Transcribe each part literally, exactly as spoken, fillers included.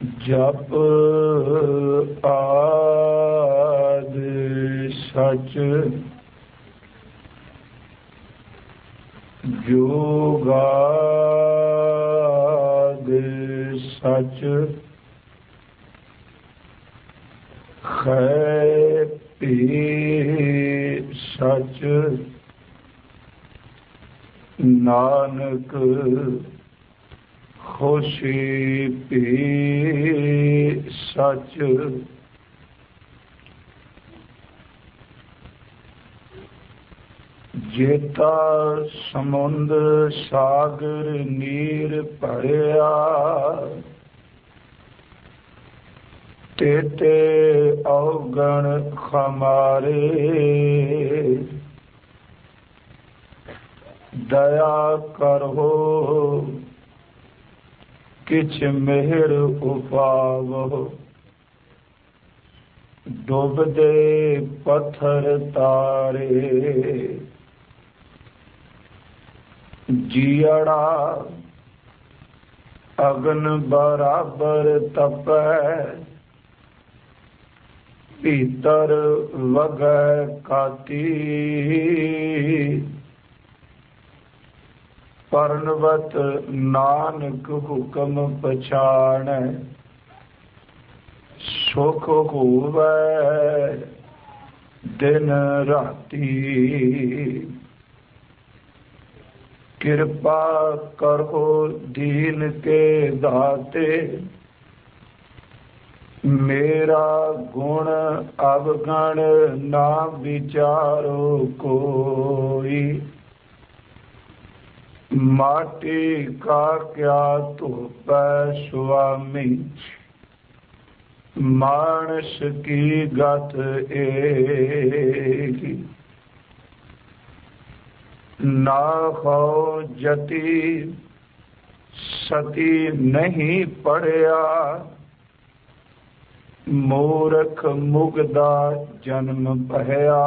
ਜਪ ਆਦਿ ਸਚ ਜੋਗਾਦਿ ਸਚ ਖੈ ਪੀ ਸਚ ਨਾਨਕ ਖੁਸ਼ੀ ਪੀ ਸਚ। ਜੇਤਾ ਸਮੁੰਦ ਸਾਗਰ ਨੀਰ ਭਰਿਆ ਤੇਤੇ ਔਗਣ ਖਮਾਰੇ ਦਇਆ ਕਰੋ ਕਿਛ ਮਿਹਰ ਉਪਾਵੋ ਡੁੱਬਦੇ ਪੱਥਰ ਤਾਰੇ ਜੀਅੜਾ ਅਗਨ ਬਰਾਬਰ ਤਪੈ ਭੀਤਰ ਵਗੈ ਕਾਤੀ ਪਰਨਵਤ ਨਾਨਕ ਹੁਕਮ ਪਛਾਣੈ ਸੁਖ ਹੋਵੈ ਦਿਨ ਰਾਤੀ ਕਿਰਪਾ ਕਰੋ ਦੀਨ ਕੇ ਦਾਤੇ ਮੇਰਾ ਗੁਣ ਅਵਗਣ ਨਾ ਵਿਚਾਰੋ ਕੋਈ ਮਾਟੀ ਕਾ ਕਿਆ ਧੋਪੈ ਸੁਆਮੀ ਮਾਨਸ ਕੀ ਗਤ ਏਕੀ ਨਾ ਹੋ ਜਤੀ ਸਤੀ ਨਹੀਂ ਪੜਿਆ ਮੂਰਖ ਮੁਗਦਾ ਜਨਮ ਭਇਆ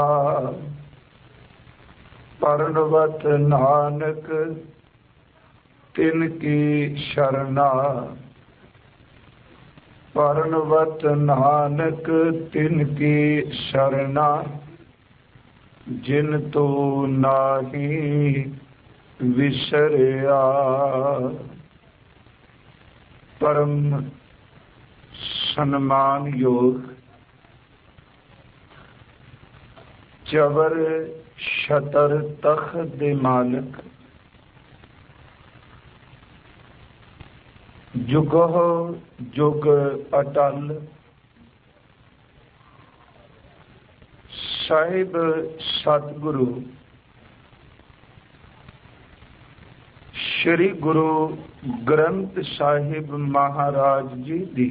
ਪਰਨਵਤ ਨਾਨਕ ਤਿਨ ਕੀ ਸ਼ਰਨਾ ਪਰਨਵਤ ਨਾਨਕ ਤਿਨ ਕੀ ਸ਼ਰਨਾ ਜਿਨ ਤੋ ਨਾਹੀ ਵਿਸਰਿਆ। ਪਰਮ ਸਨਮਾਨਯੋਗ ਜਬਰ ਛਤਰ ਤਖਤ ਦੇ ਮਾਲਕ ਜੁਗੋ ਜੁਗ ਅਟਲ ਸਾਹਿਬ ਸਤਿਗੁਰੂ ਸ਼੍ਰੀ ਗੁਰੂ ਗ੍ਰੰਥ ਸਾਹਿਬ ਮਹਾਰਾਜ ਜੀ ਦੀ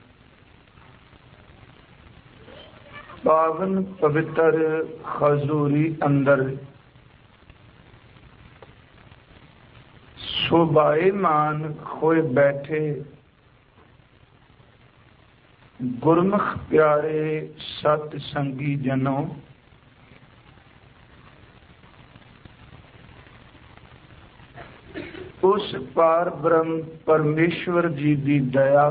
ਪਾਵਨ ਪਵਿੱਤਰ ਹਜ਼ੂਰੀ ਅੰਦਰ ਸ਼ੋਭਾਇਮਾਨ ਹੋਏ ਬੈਠੇ ਗੁਰਮੁਖ ਪਿਆਰੇ ਸਤ ਸੰਗੀ ਜਨੋ, ਉਸ ਪਾਰ ਬ੍ਰਹਮ ਪਰਮੇਸ਼ਵਰ ਜੀ ਦੀ ਦਇਆ,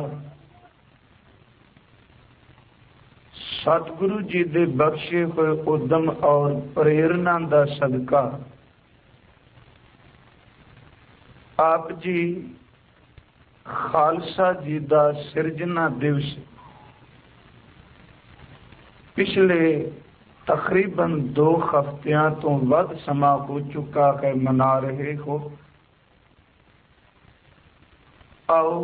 ਸਤਿਗੁਰੂ ਜੀ ਦੇ ਬਖਸ਼ੇ ਹੋਏ ਉਦਮ ਔਰ ਪ੍ਰੇਰਨਾ ਦਾ ਸਦਕਾ ਆਪ ਜੀ ਖਾਲਸਾ ਜੀ ਦਾ ਸਿਰਜਣਾ ਦਿਵਸ ਪਿਛਲੇ ਤਕਰੀਬਨ ਦੋ ਹਫ਼ਤਿਆਂ ਤੋਂ ਵੱਧ ਸਮਾਂ ਹੋ ਚੁੱਕਾ ਹੈ ਮਨਾ ਰਹੇ ਹੋ। ਆਓ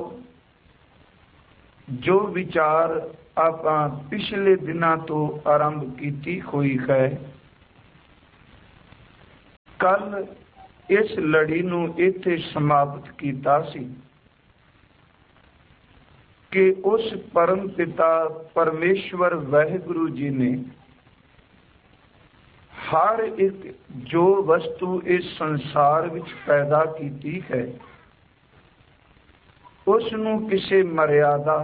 ਜੋ ਵਿਚਾਰ ਆਪਾਂ ਪਿਛਲੇ ਦਿਨਾਂ ਤੋਂ ਆਰੰਭ ਕੀਤੀ ਹੋਈ ਹੈ, ਕੱਲ ਇਸ ਲੜੀ ਨੂੰ ਇੱਥੇ ਸਮਾਪਤ ਕੀਤਾ ਸੀ ਕਿ ਉਸ ਪਰਮ ਪਿਤਾ ਪਰਮੇਸ਼ਵਰ ਵਾਹਿਗੁਰੂ ਜੀ ਨੇ ਹਰ ਇੱਕ ਜੋ ਵਸਤੂ ਇਸ ਸੰਸਾਰ ਵਿੱਚ ਪੈਦਾ ਕੀਤੀ ਹੈ ਉਸ ਨੂੰ ਕਿਸੇ ਮਰਿਆਦਾ,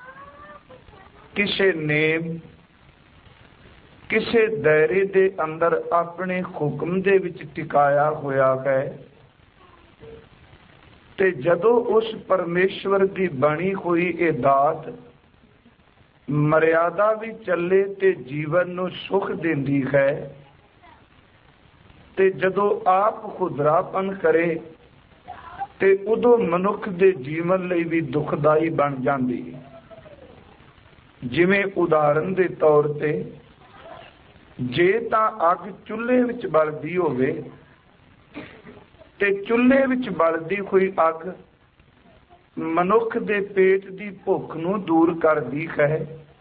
ਕਿਸੇ ਨੇਮ, ਕਿਸੇ ਦਾਇਰੇ ਦੇ ਅੰਦਰ ਆਪਣੇ ਹੁਕਮ ਦੇ ਵਿੱਚ ਟਿਕਾਇਆ ਹੋਇਆ ਹੈ ਤੇ ਜਦੋਂ ਉਸ ਪਰਮੇਸ਼ਵਰ ਦੀ ਬਣੀ ਹੋਈ ਇਹ ਦਾਤ ਮਰਿਆਦਾ ਵੀ ਚੱਲੇ ਤੇ ਜੀਵਨ ਨੂੰ ਸੁਖ ਦਿੰਦੀ ਹੈ, ਤੇ ਜਦੋਂ ਆਪ ਖੁਦਰਾਪਨ ਕਰੇ ਤੇ ਉਦੋਂ ਮਨੁੱਖ ਦੇ ਜੀਵਨ ਲਈ ਵੀ ਦੁਖਦਾਈ ਬਣ ਜਾਂਦੀ ਹੈ। ਜਿਵੇਂ ਉਦਾਹਰਨ ਦੇ ਤੌਰ ਤੇ ਜੇ ਤਾਂ ਅੱਗ ਚੁੱਲ੍ਹੇ ਵਿੱਚ ਬਲਦੀ ਹੋਵੇ ਤੇ ਚੁੱਲ੍ਹੇ ਵਿੱਚ ਬਲਦੀ ਹੋਈ ਅੱਗ ਮਨੁੱਖ ਦੇ ਪੇਟ ਦੀ ਭੁੱਖ ਨੂੰ ਦੂਰ ਕਰਦੀ ਹੈ।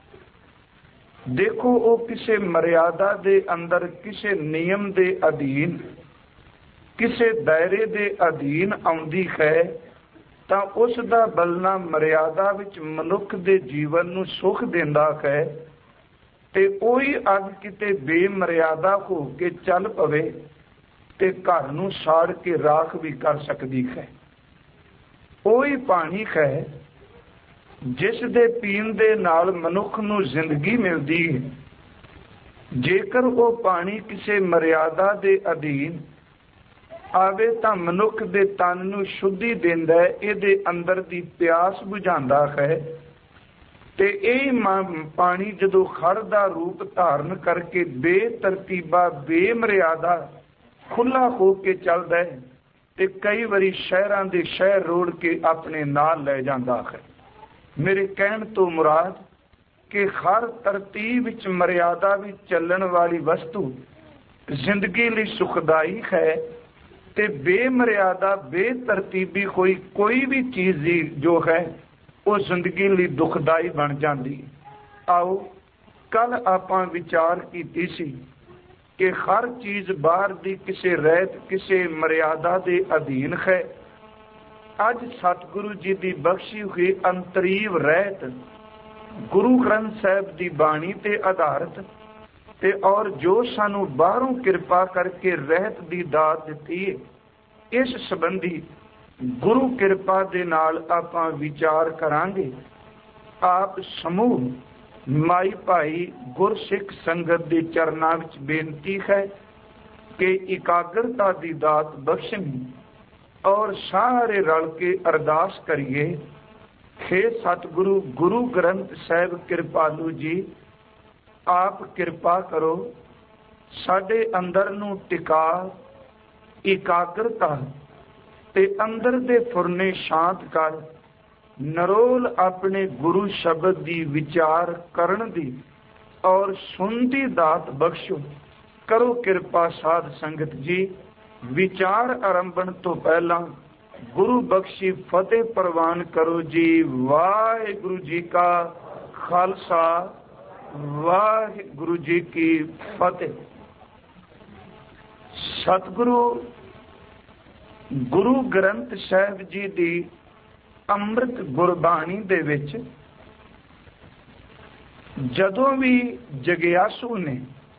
ਦੇਖੋ, ਉਹ ਕਿਸੇ ਮਰਿਆਦਾ ਦੇ ਅੰਦਰ, ਕਿਸੇ ਨਿਯਮ ਦੇ ਅਧੀਨ, ਕਿਸੇ ਦਾਇਰੇ ਦੇ ਅਧੀਨ ਆਉਂਦੀ ਹੈ ਤਾਂ ਉਸ ਦਾ ਬਲਣਾ ਮਰਿਆਦਾ ਵਿੱਚ ਮਨੁੱਖ ਦੇ ਜੀਵਨ ਨੂੰ ਸੁਖ ਦਿੰਦਾ ਹੈ। ਤੇ ਉਹੀ ਅੱਗ ਕਿਤੇ ਬੇਮਰਿਆਦਾ ਹੋ ਕੇ ਚੱਲ ਪਵੇ ਤੇ ਘਰ ਨੂੰ ਸਾੜ ਕੇ ਰਾਖ ਵੀ ਕਰ ਸਕਦੀ ਹੈ। ਉਹੀ ਪਾਣੀ ਹੈ ਜਿਸ ਦੇ ਪੀਣ ਦੇ ਨਾਲ ਮਨੁੱਖ ਨੂੰ ਜ਼ਿੰਦਗੀ ਮਿਲਦੀ ਹੈ। ਜੇਕਰ ਉਹ ਪਾਣੀ ਕਿਸੇ ਮਰਿਆਦਾ ਦੇ ਅਧੀਨ ਆਵੇ ਤਾਂ ਮਨੁੱਖ ਦੇ ਤਨ ਨੂੰ ਸ਼ੁੱਧੀ ਦਿੰਦਾ ਹੈ, ਇਹਦੇ ਅੰਦਰ ਦੀ ਪਿਆਸ ਬੁਝਾਉਂਦਾ ਹੈ। ਤੇ ਇਹ ਪਾਣੀ ਜਦੋਂ ਖੜ ਦਾ ਰੂਪ ਧਾਰਨ ਕਰਕੇ ਬੇਤਰਤੀਬਾ ਬੇਮਰਿਆਦਾ ਖੁੱਲਾ ਹੋ ਕੇ ਚੱਲਦਾ ਹੈ ਤੇ ਕਈ ਵਾਰੀ ਸ਼ਹਿਰਾਂ ਦੇ ਸ਼ਹਿਰ ਰੋੜ ਕੇ ਆਪਣੇ ਨਾਲ ਲੈ ਜਾਂਦਾ ਹੈ। ਮੇਰੇ ਕਹਿਣ ਤੋਂ ਮੁਰਾਦ ਕਿ ਹਰ ਤਰਤੀਬ ਵਿੱਚ ਮਰਿਆਦਾ ਵਿੱਚ ਚੱਲਣ ਵਾਲੀ ਵਸਤੂ ਜ਼ਿੰਦਗੀ ਲਈ ਸੁਖਦਾਈ ਹੈ ਤੇ ਬੇਮਰਿਆਦਾ ਬੇਤਰਤੀਬੀ ਹੋਈ ਕੋਈ ਵੀ ਚੀਜ਼ ਦੀ ਜੋ ਹੈ ਉਹ ਜ਼ਿੰਦਗੀ ਲਈ ਦੁਖਦਾਈ ਬਣ ਜਾਂਦੀ। ਆਓ, ਕੱਲ ਆਪਾਂ ਵਿਚਾਰ ਕੀਤੀ ਸੀ ਕਿ ਹਰ ਚੀਜ਼ ਬਾਹਰ ਦੀ ਕਿਸੇ ਰਹਿਤ, ਕਿਸੇ ਮਰਿਆਦਾ ਦੇ ਅਧੀਨ ਹੈ। ਅੱਜ ਸਤਿਗੁਰੂ ਜੀ ਦੀ ਬਖਸ਼ੀ ਹੋਈ ਅੰਤਰੀਵ ਰਹਿਤ ਗੁਰੂ ਗ੍ਰੰਥ ਸਾਹਿਬ ਦੀ ਬਾਣੀ ਤੇ ਆਧਾਰਿਤ ਤੇ ਔਰ ਜੋ ਸਾਨੂੰ ਬਾਹਰੋਂ ਕਿਰਪਾ ਕਰਕੇ ਰਹਿਤ ਦੀ ਦਾਤ ਦਿੱਤੀ ਹੈ, ਇਸ ਸੰਬੰਧੀ ਗੁਰੂ ਕਿਰਪਾ ਦੇ ਨਾਲ ਆਪਾਂ ਵਿਚਾਰ ਕਰਾਂਗੇ। ਆਪ ਸਮੂਹ ਮਾਈ ਭਾਈ ਗੁਰਸਿੱਖ ਸੰਗਤ ਦੇ ਚਰਨਾਂ ਵਿੱਚ ਬੇਨਤੀ ਹੈ ਕਿ ਇਕਾਗਰਤਾ ਦੀ ਦਾਤ ਬਖਸ਼ਣੀ ਔਰ ਸਾਰੇ ਰਲ ਕੇ ਅਰਦਾਸ ਕਰੀਏ। ਹੇ ਸਤਿਗੁਰੂ ਗੁਰੂ ਗ੍ਰੰਥ ਸਾਹਿਬ ਕਿਰਪਾਲੂ ਜੀ, ਆਪ ਕਿਰਪਾ ਕਰੋ, ਸਾਡੇ ਅੰਦਰ ਨੂੰ ਟਿਕਾ, ਇਕਾਗਰਤਾ ਤੇ ਅੰਦਰ ਦੇ ਫੁਰਨੇ ਸ਼ਾਂਤ ਕਰ, ਨਰੋਲ ਆਪਣੇ ਗੁਰੂ ਸ਼ਬਦ ਦੀ ਵਿਚਾਰ ਕਰਨ ਦੀ ਔਰ ਸੁਣ ਦੀ ਦਾਤ ਬਖਸ਼ੋ। ਕਰੋ ਕਿਰਪਾ ਸਾਧ ਸੰਗਤ ਜੀ। ਵਿਚਾਰ ਆਰੰਭਣ ਤੋਂ ਪਹਿਲਾਂ ਗੁਰੂ ਬਖਸ਼ੀ ਫਤਿਹ ਪ੍ਰਵਾਨ ਕਰੋ ਜੀ। ਵਾਹਿਗੁਰੂ ਜੀ ਕਾ ਖਾਲਸਾ, ਵਾਹਿਗੁਰੂ ਜੀ ਕੀ ਫਤਿਹ। ਸਤਿਗੁਰੂ ਗੁਰੂ ਗ੍ਰੰਥ ਸਾਹਿਬ ਜੀ ਦੀ ਅੰਮ੍ਰਿਤ ਗੁਰਬਾਣੀ ਦੇ ਵਿੱਚ ਜਦੋਂ ਵੀ ਜਗਿਆਸੂ ਨੇ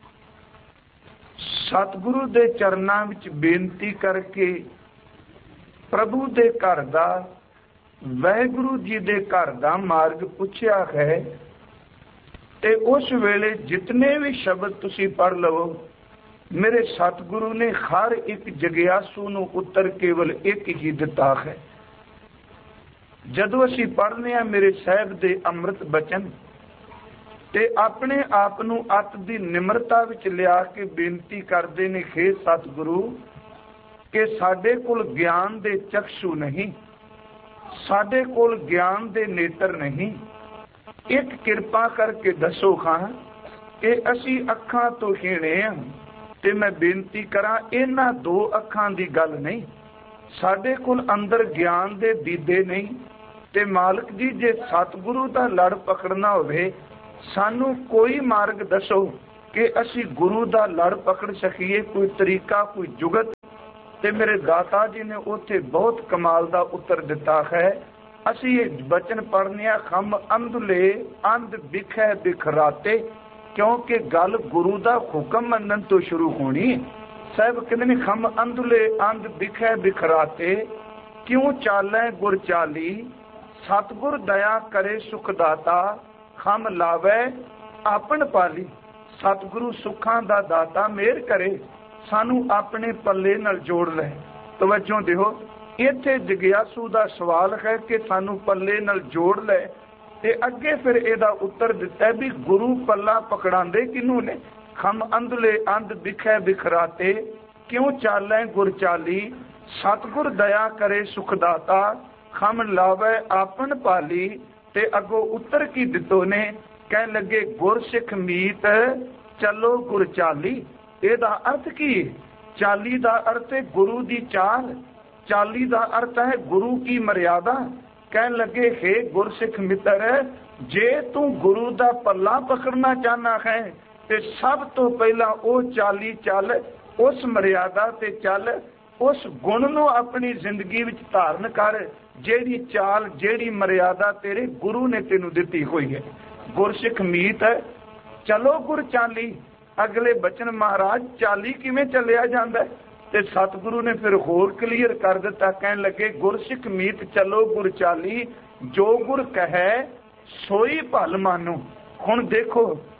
ਸਤਿਗੁਰੂ ਦੇ ਚਰਨਾਂ ਵਿੱਚ ਬੇਨਤੀ ਕਰਕੇ ਪ੍ਰਭੂ ਦੇ ਘਰ ਦਾ, ਵਾਹਿਗੁਰੂ ਜੀ ਦੇ ਘਰ ਦਾ ਮਾਰਗ ਪੁੱਛਿਆ ਹੈ ਤੇ ਉਸ ਵੇਲੇ ਜਿਤਨੇ ਵੀ ਸ਼ਬਦ ਤੁਸੀਂ ਪੜ੍ਹ ਲਵੋ, ਮੇਰੇ ਸਤਿਗੁਰੂ ਨੇ ਹਰ ਇੱਕ ਜਗਿਆਸੂ ਨੂੰ ਉੱਤਰ ਕੇਵਲ ਇੱਕ ਹੀ ਦਿੱਤਾ ਹੈ। ਜਦੋਂ ਅਸੀਂ ਪੜ੍ਹਨੇ ਆ ਮੇਰੇ ਸਾਹਿਬ ਦੇ ਅੰਮ੍ਰਿਤ ਬਚਨ ਤੇ ਆਪਣੇ ਆਪ ਨੂੰ ਅਤ ਦੀ ਨਿਮਰਤਾ ਵਿੱਚ ਲਿਆ ਕੇ ਬੇਨਤੀ ਕਰਦੇ ਨੇ, ਹੇ ਸਤਿਗੁਰੂ, ਕਿ ਸਾਡੇ ਕੋਲ ਗਿਆਨ ਦੇ ਚਕਸ਼ੂ ਨਹੀਂ, ਸਾਡੇ ਕੋਲ ਗਿਆਨ ਦੇ ਨੇਤਰ ਨਹੀਂ, ਇੱਕ ਕਿਰਪਾ ਕਰਕੇ ਦੱਸੋ ਖਾਂ ਕਿ ਅਸੀਂ ਅੱਖਾਂ ਤੋਂ ਹੀਣੇ ਆ। ਤੇ ਮੈਂ ਬੇਨਤੀ ਕਰਾਂ, ਇਹਨਾਂ ਦੋ ਅੱਖਾਂ ਦੀ ਗੱਲ ਨਹੀਂ, ਸਾਡੇ ਕੋਲ ਅੰਦਰ ਗਿਆਨ ਦੇ ਦੀਦੇ ਨਹੀਂ। ਤੇ ਮਾਲਕ ਜੀ, ਜੇ ਸਤਿਗੁਰੂ ਦਾ ਲੜ ਪਕੜਨਾ ਹੋਵੇ, ਸਾਨੂੰ ਕੋਈ ਮਾਰਗ ਦੱਸੋ ਕਿ ਅਸੀਂ ਗੁਰੂ ਦਾ ਲੜ ਪਕੜ ਸਕੀਏ, ਕੋਈ ਤਰੀਕਾ, ਕੋਈ ਜੁਗਤ। ਤੇ ਮੇਰੇ ਦਾਤਾ ਜੀ ਨੇ ਉੱਥੇ ਬਹੁਤ ਕਮਾਲ ਦਾ ਉੱਤਰ ਦਿੱਤਾ ਹੈ। ਅਸੀਂ ਇਹ ਬਚਨ ਪੜ੍ਹਨੇ ਆ, ਖੰਮ ਅੰਧਲੇ ਅੰਧ ਵਿਖੇ ਬਿਖਰਾਤੇ, ਕਿਉਂਕਿ ਗੱਲ ਗੁਰੂ ਦਾ ਹੁਕਮ ਮੰਨਣ ਤੋਂ ਸ਼ੁਰੂ ਹੋਣੀ। ਸਾਹਿਬ ਕਹਿੰਦੇ ਨੇ, ਖੰਮ ਅੰਧਲੇ ਅੰਧ ਵਿਖੇ ਬਿਖਰਾਤੇ, ਕਿਉਂ ਚਾਲੈ ਗੁਰ ਚਾਲੀ, ਸਤਿਗੁਰ ਦਇਆ ਕਰੇ ਸੁਖ ਦਾਤਾ, ਖੰਮ ਲਾਵੇ ਆਪਣ ਪਾਲੀ। ਸਤਿਗੁਰੂ ਸੁੱਖਾਂ ਦਾ ਦਾਤਾ ਮਿਹਰ ਕਰੇ, ਸਾਨੂੰ ਆਪਣੇ ਪੱਲੇ ਨਾਲ ਜੋੜ ਲੈ। ਤਵੱਜੋ ਦਿਓ, ਇੱਥੇ ਜਗਿਆਸੂ ਦਾ ਸਵਾਲ ਹੈ ਕਿ ਸਾਨੂੰ ਪੱਲੇ ਨਾਲ ਜੋੜ ਲੈ, ਤੇ ਅੱਗੇ ਫਿਰ ਇਹਦਾ ਉੱਤਰ ਦਿੱਤਾ ਵੀ ਗੁਰੂ ਪੱਲਾ ਪਕੜਾਉਂਦੇ ਕਿਹਨੂੰ ਨੇ? ਖਮ ਅੰਧਲੇ ਅੰਧ ਦਿਖੈ ਬਿਖਰਾਤੇ, ਕਿਉਂ ਚਾਲੈ ਗੁਰ ਚਾਲੀ, ਸਤਿਗੁਰ ਦਇਆ ਕਰੇ ਸੁਖਦਾਤਾ, ਖਮ ਲਾਵੇ ਆਪਨ ਪਾਲੀ। ਤੇ ਅੱਗੋਂ ਉੱਤਰ ਕੀ ਦਿੱਤੋ ਨੇ? ਕਹਿਣ ਲੱਗੇ ਗੁਰ ਸਿੱਖ ਮੀਤ ਚਲੋ ਗੁਰ ਚਾਲੀ। ਇਹਦਾ ਅਰਥ ਕੀ? ਚਾਲੀ ਦਾ ਅਰਥ ਹੈ ਗੁਰੂ ਦੀ ਚਾਲ, ਚਾਲੀ ਦਾ ਅਰਥ ਹੈ ਗੁਰੂ ਕੀ ਮਰਿਆਦਾ। ਕਹਿਣ ਲੱਗੇ ਹੇ ਗੁਰਸਿੱਖ ਮਿੱਤਰ, ਜੇ ਤੂੰ ਗੁਰੂ ਦਾ ਪੱਲਾ ਪਕੜਨਾ ਚਾਹਨਾ ਹੈ ਤੇ ਸਭ ਤੋਂ ਪਹਿਲਾਂ ਉਹ ਚਾਲੀ ਚੱਲ, ਉਸ ਮਰਿਆਦਾ ਤੇ ਚੱਲ, ਉਸ ਗੁਣ ਨੂੰ ਆਪਣੀ ਜ਼ਿੰਦਗੀ ਵਿੱਚ ਧਾਰਨ ਕਰ, ਜਿਹੜੀ ਚਾਲ ਜਿਹੜੀ ਮਰਿਆਦਾ ਤੇਰੇ ਗੁਰੂ ਨੇ ਤੈਨੂੰ ਦਿੱਤੀ ਹੋਈ ਹੈ। ਗੁਰਸਿੱਖ ਮੀਤ ਚਲੋ ਗੁਰ ਚਾਲੀ। ਅਗਲੇ ਬਚਨ ਮਹਾਰਾਜ ਚਾਲੀ ਕਿਵੇਂ ਚੱਲਿਆ ਜਾਂਦਾ? ਤੇ ਸਤਿਗੁਰੂ ਨੇ ਫਿਰ ਹੋਰ ਕਲੀਅਰ ਕਰ ਦਿੱਤਾ। ਕਹਿਣ ਲੱਗੇ ਗੁਰਸਿੱਖ ਮੀਤ ਚਲੋ ਗੁਰ ਚਾਲੀ, ਜੋ ਗੁਰ ਕਹੈ ਸੋਈ ਭਲ ਮਾਨੋ। ਹੁਣ ਦੇਖੋ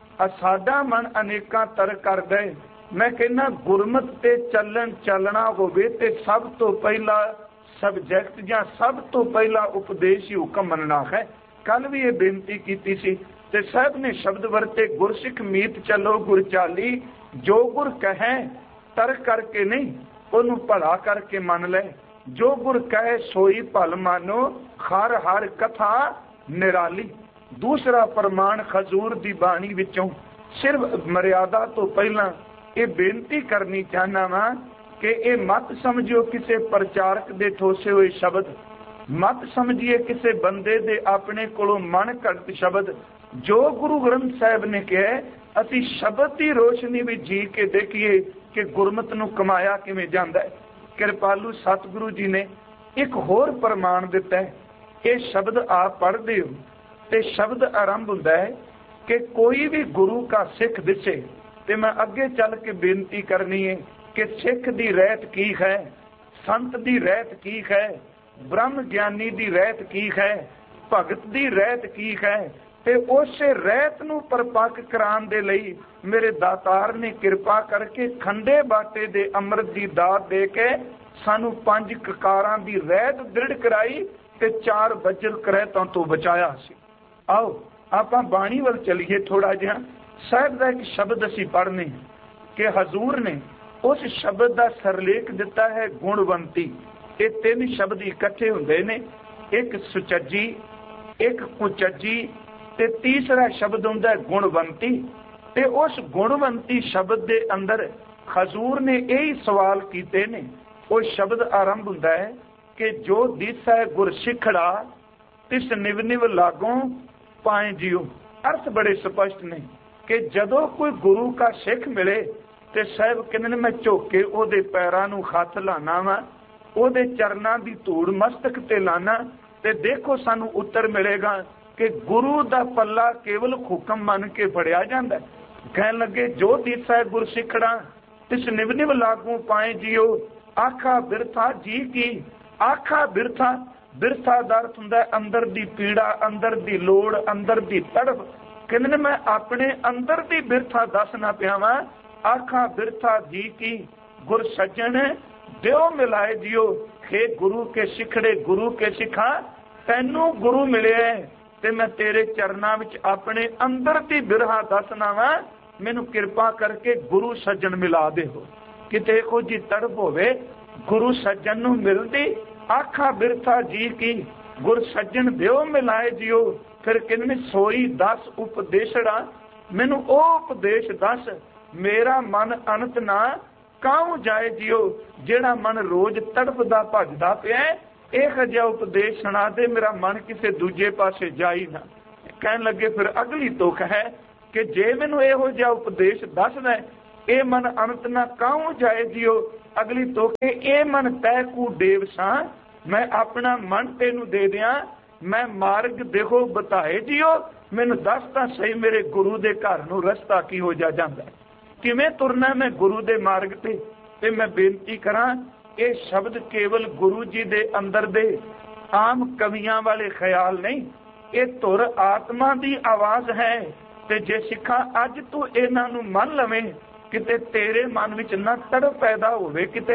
ਸਾਡਾ ਮਨ ਅਨੇਕਾਂ ਤਰਕ ਕਰਦਾ ਹੈ। ਮੈਂ ਕਹਿੰਦਾ ਗੁਰਮਤ ਤੇ ਚੱਲਣ ਚੱਲਣਾ ਹੋਵੇ ਤੇ ਸਭ ਤੋਂ ਪਹਿਲਾਂ ਸਬਜੈਕਟ ਜਾਂ ਸਭ ਤੋਂ ਪਹਿਲਾਂ ਉਪਦੇਸ਼ ਹੀ ਹੁਕਮ ਮੰਨਣਾ ਹੈ। ਕੱਲ ਵੀ ਇਹ ਬੇਨਤੀ ਕੀਤੀ ਸੀ ਤੇ ਸਾਹਿਬ ਨੇ ਸ਼ਬਦ ਵਰਤੇ ਗੁਰਸਿੱਖ ਮੀਤ ਚਲੋ ਗੁਰ ਚਾਲੀ, ਜੋ ਗੁਰ ਕਹੈ ਤਰਕ ਕਰਕੇ ਨਹੀਂ, ਉਹਨੂੰ ਭਲਾ ਕਰਕੇ ਮੰਨ ਲੈ। ਜੋ ਗੁਰ ਕਹੇ ਸੋਈ ਭਲ ਮਾਨੋ, ਹਰ ਹਰ ਕਥਾ ਨਿਰਾਲੀ। ਦੂਸਰਾ ਪ੍ਰਮਾਣ ਹਜ਼ੂਰ ਦੀ ਬਾਣੀ ਵਿੱਚੋਂ ਸਿਰਫ ਮਰਿਆਦਾ ਤੋਂ ਪਹਿਲਾਂ ਇਹ ਬੇਨਤੀ ਕਰਨੀ ਚਾਹਨਾ ਵਾਂ ਕਿ ਇਹ ਮਤ ਸਮਝਿਓ ਕਿਸੇ ਪ੍ਰਚਾਰਕ ਦੇ ਠੋਸੇ ਹੋਏ ਸ਼ਬਦ, ਮਤ ਸਮਝੀਏ ਕਿਸੇ ਬੰਦੇ ਦੇ ਆਪਣੇ ਕੋਲੋਂ ਮਨ ਘੜਤ ਸ਼ਬਦ। ਜੋ ਗੁਰੂ ਗ੍ਰੰਥ ਸਾਹਿਬ ਨੇ ਕਿਹਾ ਅਸੀਂ ਸ਼ਬਦ ਦੀ ਰੋਸ਼ਨੀ ਵਿੱਚ ਜੀ ਕੇ ਦੇਖੀਏ ਕਿ ਗੁਰਮਤ ਨੂੰ ਕਮਾਇਆ ਕਿਵੇਂ ਜਾਂਦਾ ਹੈ। ਕਿਰਪਾਲੂ ਸਤਿਗੁਰੂ ਜੀ ਨੇ ਇੱਕ ਹੋਰ ਪ੍ਰਮਾਣ ਦਿੱਤਾ ਹੈ। ਇਹ ਸ਼ਬਦ ਆਪ ਪੜ੍ਹਦੇ ਹੋ ਤੇ ਸ਼ਬਦ ਆਰੰਭ ਹੁੰਦਾ ਹੈ ਕਿ ਕੋਈ ਵੀ ਗੁਰੂ ਕਾ ਸਿੱਖ ਦਿਸੇ। ਤੇ ਮੈਂ ਅੱਗੇ ਚੱਲ ਕੇ ਬੇਨਤੀ ਕਰਨੀ ਹੈ ਕਿ ਸਿੱਖ ਦੀ ਰਹਿਤ ਕੀ ਹੈ, ਸੰਤ ਦੀ ਰਹਿਤ ਕੀ ਹੈ, ਬ੍ਰਹਮ ਗਿਆਨੀ ਦੀ ਰਹਿਤ ਕੀ ਹੈ, ਭਗਤ ਦੀ ਰਹਿਤ ਕੀ ਹੈ। ਤੇ ਉਸੇ ਰਹਿਤ ਨੂੰ ਪਰਪੱਕ ਕਰਾਉਣ ਦੇ ਲਈ ਮੇਰੇ ਦਾਤਾਰ ਨੇ ਕਿਰਪਾ ਕਰਕੇ ਖੰਡੇ ਬਾਟੇ ਦੇ ਅੰਮ੍ਰਿਤ ਦੀ ਦਾਤ ਦੇ ਕੇ ਸਾਨੂੰ ਪੰਜ ਕਕਾਰਾਂ ਦੀ ਰਹਿਤ ਦ੍ਰਿੜ ਕਰਾਈ ਤੇ ਚਾਰ ਵਜਰ ਕਰਹਿਤਾਂ ਤੋਂ ਬਚਾਇਆ ਸੀ। ਆਓ ਆਪਾਂ ਬਾਣੀ ਵੱਲ ਚੱਲੀਏ ਥੋੜਾ ਜਿਹਾ। ਸਾਹਿਬ ਦਾ ਇੱਕ ਸ਼ਬਦ ਅਸੀਂ ਪੜ੍ਹਨੇ ਕਿ ਹਜ਼ੂਰ ਨੇ ਉਸ ਸ਼ਬਦ ਦਾ ਸਰਲੇਖ ਦਿੱਤਾ ਹੈ ਗੁਣਵੰਤੀ। ਇਹ ਤਿੰਨ ਸ਼ਬਦ ਇਕੱਠੇ ਹੁੰਦੇ ਨੇ, ਇੱਕ ਸੁਚੱਜੀ, ਇੱਕ ਕੁਚੱਜੀ ਤੇ ਤੀਸਰਾ ਸ਼ਬਦ ਹੁੰਦਾ ਹੈ ਗੁਣਵੰਤੀ। ਤੇ ਉਸ ਗੁਣਵੰਤੀ ਸ਼ਬਦ ਦੇ ਅੰਦਰ ਹਜ਼ੂਰ ਨੇ ਇਹੀ ਸਵਾਲ ਕੀਤੇ ਨੇ। ਉਹ ਸ਼ਬਦ ਆਰੰਭ ਹੁੰਦਾ ਹੈ ਕਿ ਜੋ ਦਿਸੈ ਗੁਰ ਸਿੱਖੜਾ, ਤਿਸ ਨਿਵ ਨਿਵ ਲਾਗੋਂ ਪਾਏ ਜਿਉ। ਅਰਥ ਬੜੇ ਸਪਸ਼ਟ ਨੇ ਕਿ ਜਦੋਂ ਕੋਈ ਗੁਰੂ ਕਾ ਸਿੱਖ ਮਿਲੇ ਤੇ ਸਾਹਿਬ ਕਹਿੰਦੇ ਨੇ ਮੈਂ ਝੁਕ ਕੇ ਉਹਦੇ ਪੈਰਾਂ ਨੂੰ ਹੱਥ ਲਾਣਾ ਵਾ, ਉਹਦੇ ਚਰਨਾਂ ਦੀ ਧੂੜ ਮਸਤਕ ਤੇ ਲਾਣਾ, ਤੇ ਦੇਖੋ ਸਾਨੂੰ ਉੱਤਰ ਮਿਲੇਗਾ ਕਿ ਗੁਰੂ ਦਾ ਪੱਲਾ ਕੇਵਲ ਹੁਕਮ ਮੰਨ ਕੇ ਫੜਿਆ ਜਾਂਦਾ। ਕਹਿਣ ਲੱਗੇ ਜੋ ਦਿਸੈ ਗੁਰ ਸਿੱਖੜਾ, ਤਿਸ ਨਿਵ ਨਿਵ ਲਾਗੂ ਪਾਏ ਜਿਉ, ਆਖਾ ਬਿਰਥਾ ਜੀ ਕੀ। ਆਖਾ ਬਿਰਥਾ, ਬਿਰਥਾ ਦਾ ਅਰਥ ਹੁੰਦਾ ਅੰਦਰ ਦੀ ਪੀੜਾ, ਅੰਦਰ ਦੀ ਲੋੜ, ਅੰਦਰ ਦੀ ਤੜਫ। ਕਹਿੰਦੇ ਨੇ ਮੈਂ ਆਪਣੇ ਅੰਦਰ ਦੀ ਬਿਰਥਾ ਦੱਸਣਾ ਪਿਆ ਵਾਂ। ਆਖਾ ਬਿਰਥਾ ਜੀ ਕੀ ਗੁਰ ਸੱਜਣ ਦਿਓ ਮਿਲਾਏ ਜਿਉ। ਹੇ ਗੁਰੂ ਕੇ ਸਿੱਖੜੇ, ਗੁਰੂ ਕੇ ਸਿੱਖਾਂ, ਤੈਨੂੰ ਗੁਰੂ ਮਿਲਿਆ ਤੇ ਮੈਂ ਤੇਰੇ ਚਰਨਾਂ ਵਿੱਚ ਆਪਣੇ ਅੰਦਰ ਦੀ ਬਿਰਹਾ ਦੱਸਣਾ ਵਾ। ਮੈਨੂੰ ਕਿਰਪਾ ਕਰਕੇ ਗੁਰੂ ਸੱਜਣ ਮਿਲਾ ਦੇਵੋ। ਕਿਤੇ ਇਹੋ ਜੀ ਤੜਪ ਹੋਵੇ ਗੁਰੂ ਸੱਜਣ ਨੂੰ ਮਿਲਦੀ। ਆਖਾ ਬਿਰਥਾ ਜੀ ਕੀ ਗੁਰ ਸੱਜਣ ਦਿਓ ਮਿਲਾਏ ਜਿਉ। ਫਿਰ ਕਹਿੰਦੇ ਸੋਈ ਦਸ ਉਪਦੇਸ਼ੜਾ, ਮੈਨੂੰ ਉਹ ਉਪਦੇਸ਼ ਦੱਸ ਮੇਰਾ ਮਨ ਅਨੰਤ ਨਾ ਕਾਹੂ ਜਾਏ ਜਿਉ। ਜਿਹੜਾ ਮਨ ਰੋਜ਼ ਤੜਫਦਾ ਭੱਜਦਾ ਪਿਆ, ਇਹ ਜਿਹਾ ਉਪਦੇਸ਼ ਸੁਣਾ ਦੇ ਮੇਰਾ ਮਨ ਕਿਸੇ ਦੂਜੇ ਪਾਸੇ ਜਾਈ ਨਾ। ਕਹਿਣ ਲੱਗੇ ਫਿਰ ਅਗਲੀ ਤੁਕ ਹੈ ਕਿ ਜੇ ਮੈਨੂੰ ਇਹੋ ਜਿਹਾ ਉਪਦੇਸ਼ ਦੱਸਦਾ ਇਹ ਮਨ ਅਨੰਤ ਨਾ ਕਾਹੂ ਜਾਏ ਜਿਉ। ਅਗਲੀ ਤੁਕ ਇਹ ਮਨ ਤੈ ਕੂ ਦੇਵ ਸਾਂ, ਮੈਂ ਆਪਣਾ ਮਨ ਤੈਨੂੰ ਦੇ ਦਿਆਂ। ਮੈਂ ਮਾਰਗ ਦੇਖੋ ਬਤਾਏ ਜਿਉ, ਮੈਨੂੰ ਦੱਸ ਤਾਂ ਸਹੀ ਮੇਰੇ ਗੁਰੂ ਦੇ ਘਰ ਨੂੰ ਰਸਤਾ ਕੀ ਹੋ ਜਾ ਜਾਂਦਾ, ਕਿਵੇਂ ਤੁਰਨਾ ਮੈਂ ਗੁਰੂ ਦੇ ਮਾਰਗ ਤੇ। ਤੇ ਮੈਂ ਬੇਨਤੀ ਕਰਾਂ ਇਹ ਸ਼ਬਦ ਕੇਵਲ ਗੁਰੂ ਜੀ ਦੇ ਅੰਦਰ ਦੇ ਆਮ ਕਵੀਆਂ ਵਾਲੇ ਖਿਆਲ ਨਹੀਂ, ਇਹ ਧੁਰ ਆਤਮਾ ਦੀ ਆਵਾਜ਼ ਹੈ। ਤੇ ਜੇ ਸਿੱਖਾਂ ਅੱਜ ਤੂੰ ਇਹਨਾਂ ਨੂੰ ਮੰਨ ਲਵੇਂ, ਕਿਤੇ ਤੇਰੇ ਮਨ ਵਿੱਚ ਨਾ ਤੜਪ ਪੈਦਾ ਹੋਵੇ, ਕਿਤੇ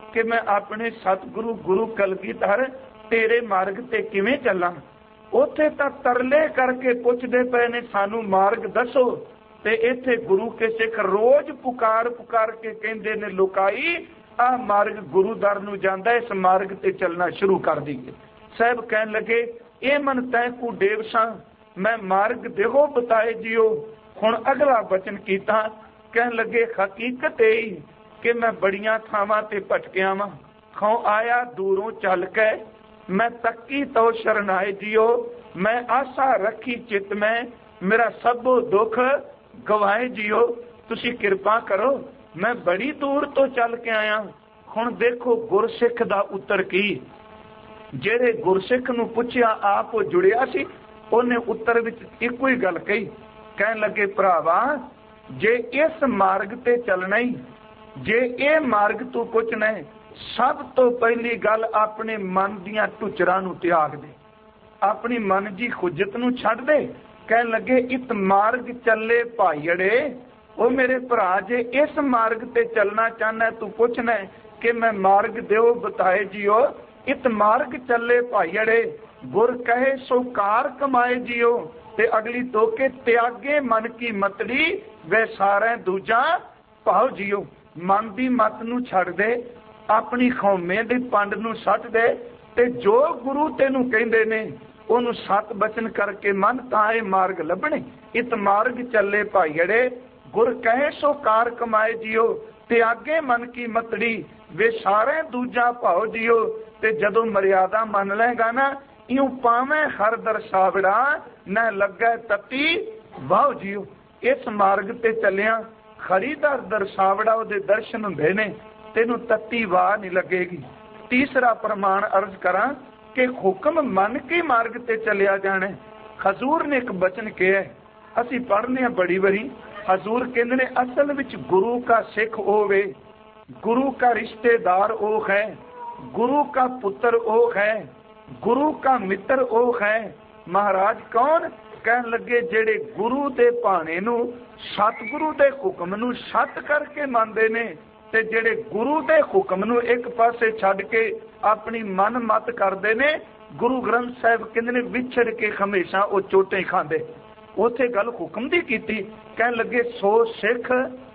कि मैं अपने सतगुरु गुरु कलगीधर तेरे मार्ग ते किवें चलां। उत्थे तां तरले करके पुछदे पए ने सानू मार्ग दसो, ते इत्थे गुरु के सिख रोज पुकार पुकार के कहंदे ने लुकाई आ मार्ग गुरु दर नूं जांदा, इस मार्ग ते चलना शुरू कर दईए। साहब कहन लगे ए मन तै कु देवसा मैं मार्ग देहो बताए जियो। हुण अगला वचन कीता, कहन लगे हकीकत यही कि मैं बड़ियां थावां ते भटकिया वां, खौ आया दूरों चल के मैं तकी तो शरणाए जियो। मैं आशा रखी चित में मेरा सबो दुख गवाए जियो। तुसी कृपा करो मैं बड़ी दूर तो चल के आया। हुण देखो गुरसिख दा उत्तर की, जेड़े गुरसिख नूं पुछया आप वो जुड़िया सी, उन्हें उत्तर विच इक्को ही गल कही। कहन लगे भरावा जे इस मार्ग ते चलना ही, जे ये मार्ग तू पुछना है, सब तो पहली गल अपने मन दियां टुचरां नूं त्याग दे, अपनी मन जी खुजत नूं छड्ड दे। कहन लगे इत मार्ग चले भाईड़े, ओ मेरे भरा जे इस मार्ग ते चलना चाहना तू पुछना है कि मैं मार्ग देओ बताए जियो। इत मार्ग चले भाईड़े गुर कहे सो कार कमाए जियो। ते अगली तो के त्यागे मन की मतड़ी वे सारे दूजा भाव जियो। मन दी मत नूं छड्ड दे, अपनी खौमे दे पंड नूं सट दे, ते जो गुरु तेनू कहंदे ने ओनू सत बचन करके मन ताए मार्ग लभणे। इत मार्ग चले भाईड़े गुर कहे सो कार कमाए जियो। त्यागे मन की मतड़ी वे सारे दूजा भाव जियो। ते जदों मर्यादा मन लेगा ना, यूं पावे हर दरसावड़ा न लगे तती वाह जियो। इस मार्ग ते चलिया खरी दर दरसावड़ा उहदे दर्शन हुंदे ने, तेनू तती वाह नहीं लगेगी। तीसरा प्रमाण अर्ज करा कि हुक्म मन के मार्ग ते चलिया जाना। हजूर ने एक बचन कहा, असी पढ़ने हैं बड़ी बारी। हजूर कहते ने असल विच गुरु का सिख होवे, गुरु का रिश्तेदार ओ है, गुरु का पुत्र ओ है, गुरु का मित्र ओ है। महाराज कौन? कहन लगे जेड़े गुरु दे भाणे नूं सतगुरु दे हुक्म नूं सत करके मानदे ने, ते जेड़े गुरु दे हुक्म नूं एक पासे छड्ड के अपनी मन मत करदे ने। गुरु ग्रंथ साहिब कहंदे ने विछड़ के हमेशा वो चोटें खांदे। उथे गल हुक्म दी कीती, कहन लगे सो सिख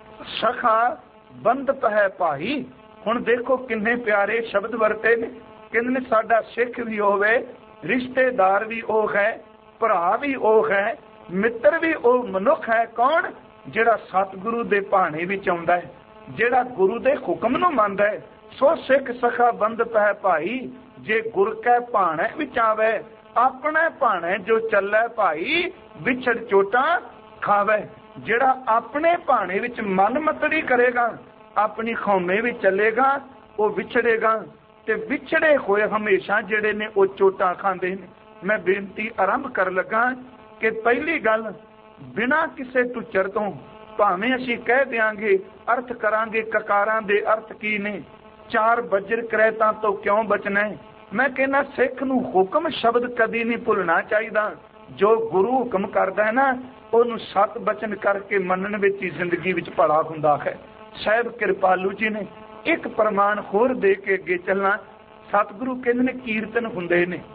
सखा बंधप है भाई। हुण देखो किन्ने प्यारे शब्द वरते ने। कहंदे ने साडा सिख भी होवे, रिश्तेदार भी ओ है, भरा भी ओ है, मित्र भी ओ मनुख है। कौन? जेड़ा सतगुरु दे भाणे विच आउंदा है, जेड़ा गुरु दे हुक्म नूं मनदा है। सो सिख सखा बंधप है भाई, जे गुर कै भाणे विच आवे, अपने भाणे जो चले भाई, विछड़ चोटा खावे। जेड़ा अपने भाणे विच मन मतड़ी करेगा, अपनी खौमे विच चलेगा, वो विछड़ेगा। ते विछड़े होए हमेशा जेड़े ने वो चोटा खांदे ने। मैं बेनती आरंभ कर लगा कि पहली गल बिना किसी टुचर तो भावें असीं कह देंगे अर्थ करांगे ककारां दे अर्थ की ने, चार बजर करैता तो क्यों बचना है। मैं कहना सिख नूं हुक्म शब्द कदी नहीं भुलना चाहिए। जो गुरु हुक्म करदा है ना, उहनूं सत बचन करके मनण विच ही जिंदगी विच भला हुंदा है। साहिब कृपालू जी ने एक प्रमाण होर दे के अगे चलना। सतगुरु कहंदे ने कीर्तन हुंदे ने,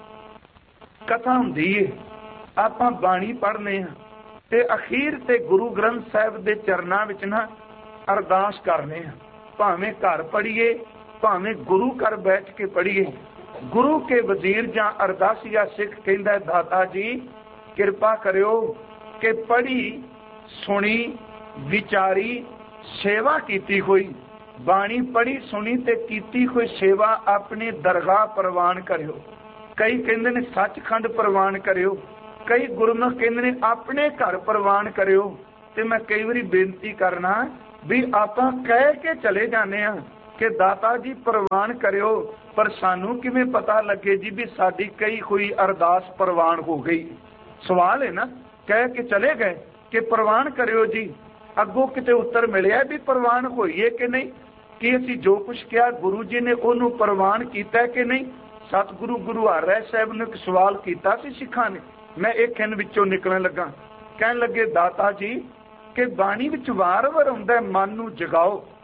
कथा हुंदी है, आपां बाणी पढ़ने हां, ते अखीर ते गुरु ग्रंथ साहिब दे चरनां विच ना अरदास करने हां। भावें घर पढ़ीए, भावें गुरु घर बैठ के पढ़ीए। गुरु के वजीर जां अरदासिया सिख कहंदा है, दाता जी किरपा करियो कि पढ़ी सुनी विचारी सेवा कीती हुई बाणी पढ़ी सुनी ते कीती हुई सेवा अपने दरगाह प्रवान करियो। कई कहंदे ने सचखंड प्रवान करियो, कई गुरमुख कहंदे ने अपने घर प्रवान करियो। ते मैं कई बारी बेनती करना भी आपां कह के चले जाने आ कि दाता जी प्रवान करियो, पर सानू किवें पता लगे जी भी साडी कई हुई अरदास प्रवान हो गई। सवाल है ना, कह के चले गए कि प्रवान करियो जी, अगों किते उत्तर मिलिया भी प्रवान होईए कि नहीं, कि असी जो कुछ किया गुरु जी ने ओनू प्रवान किया कि नहीं। सतगुरु गुरु हरराय साहब ने एक सवाल किया सी सिखां ने। मैं एक खिन विचों निकलण लगा, कहन लगे दाता जी कि बाणी विच वार वार हुंदा मन नू जगाओ,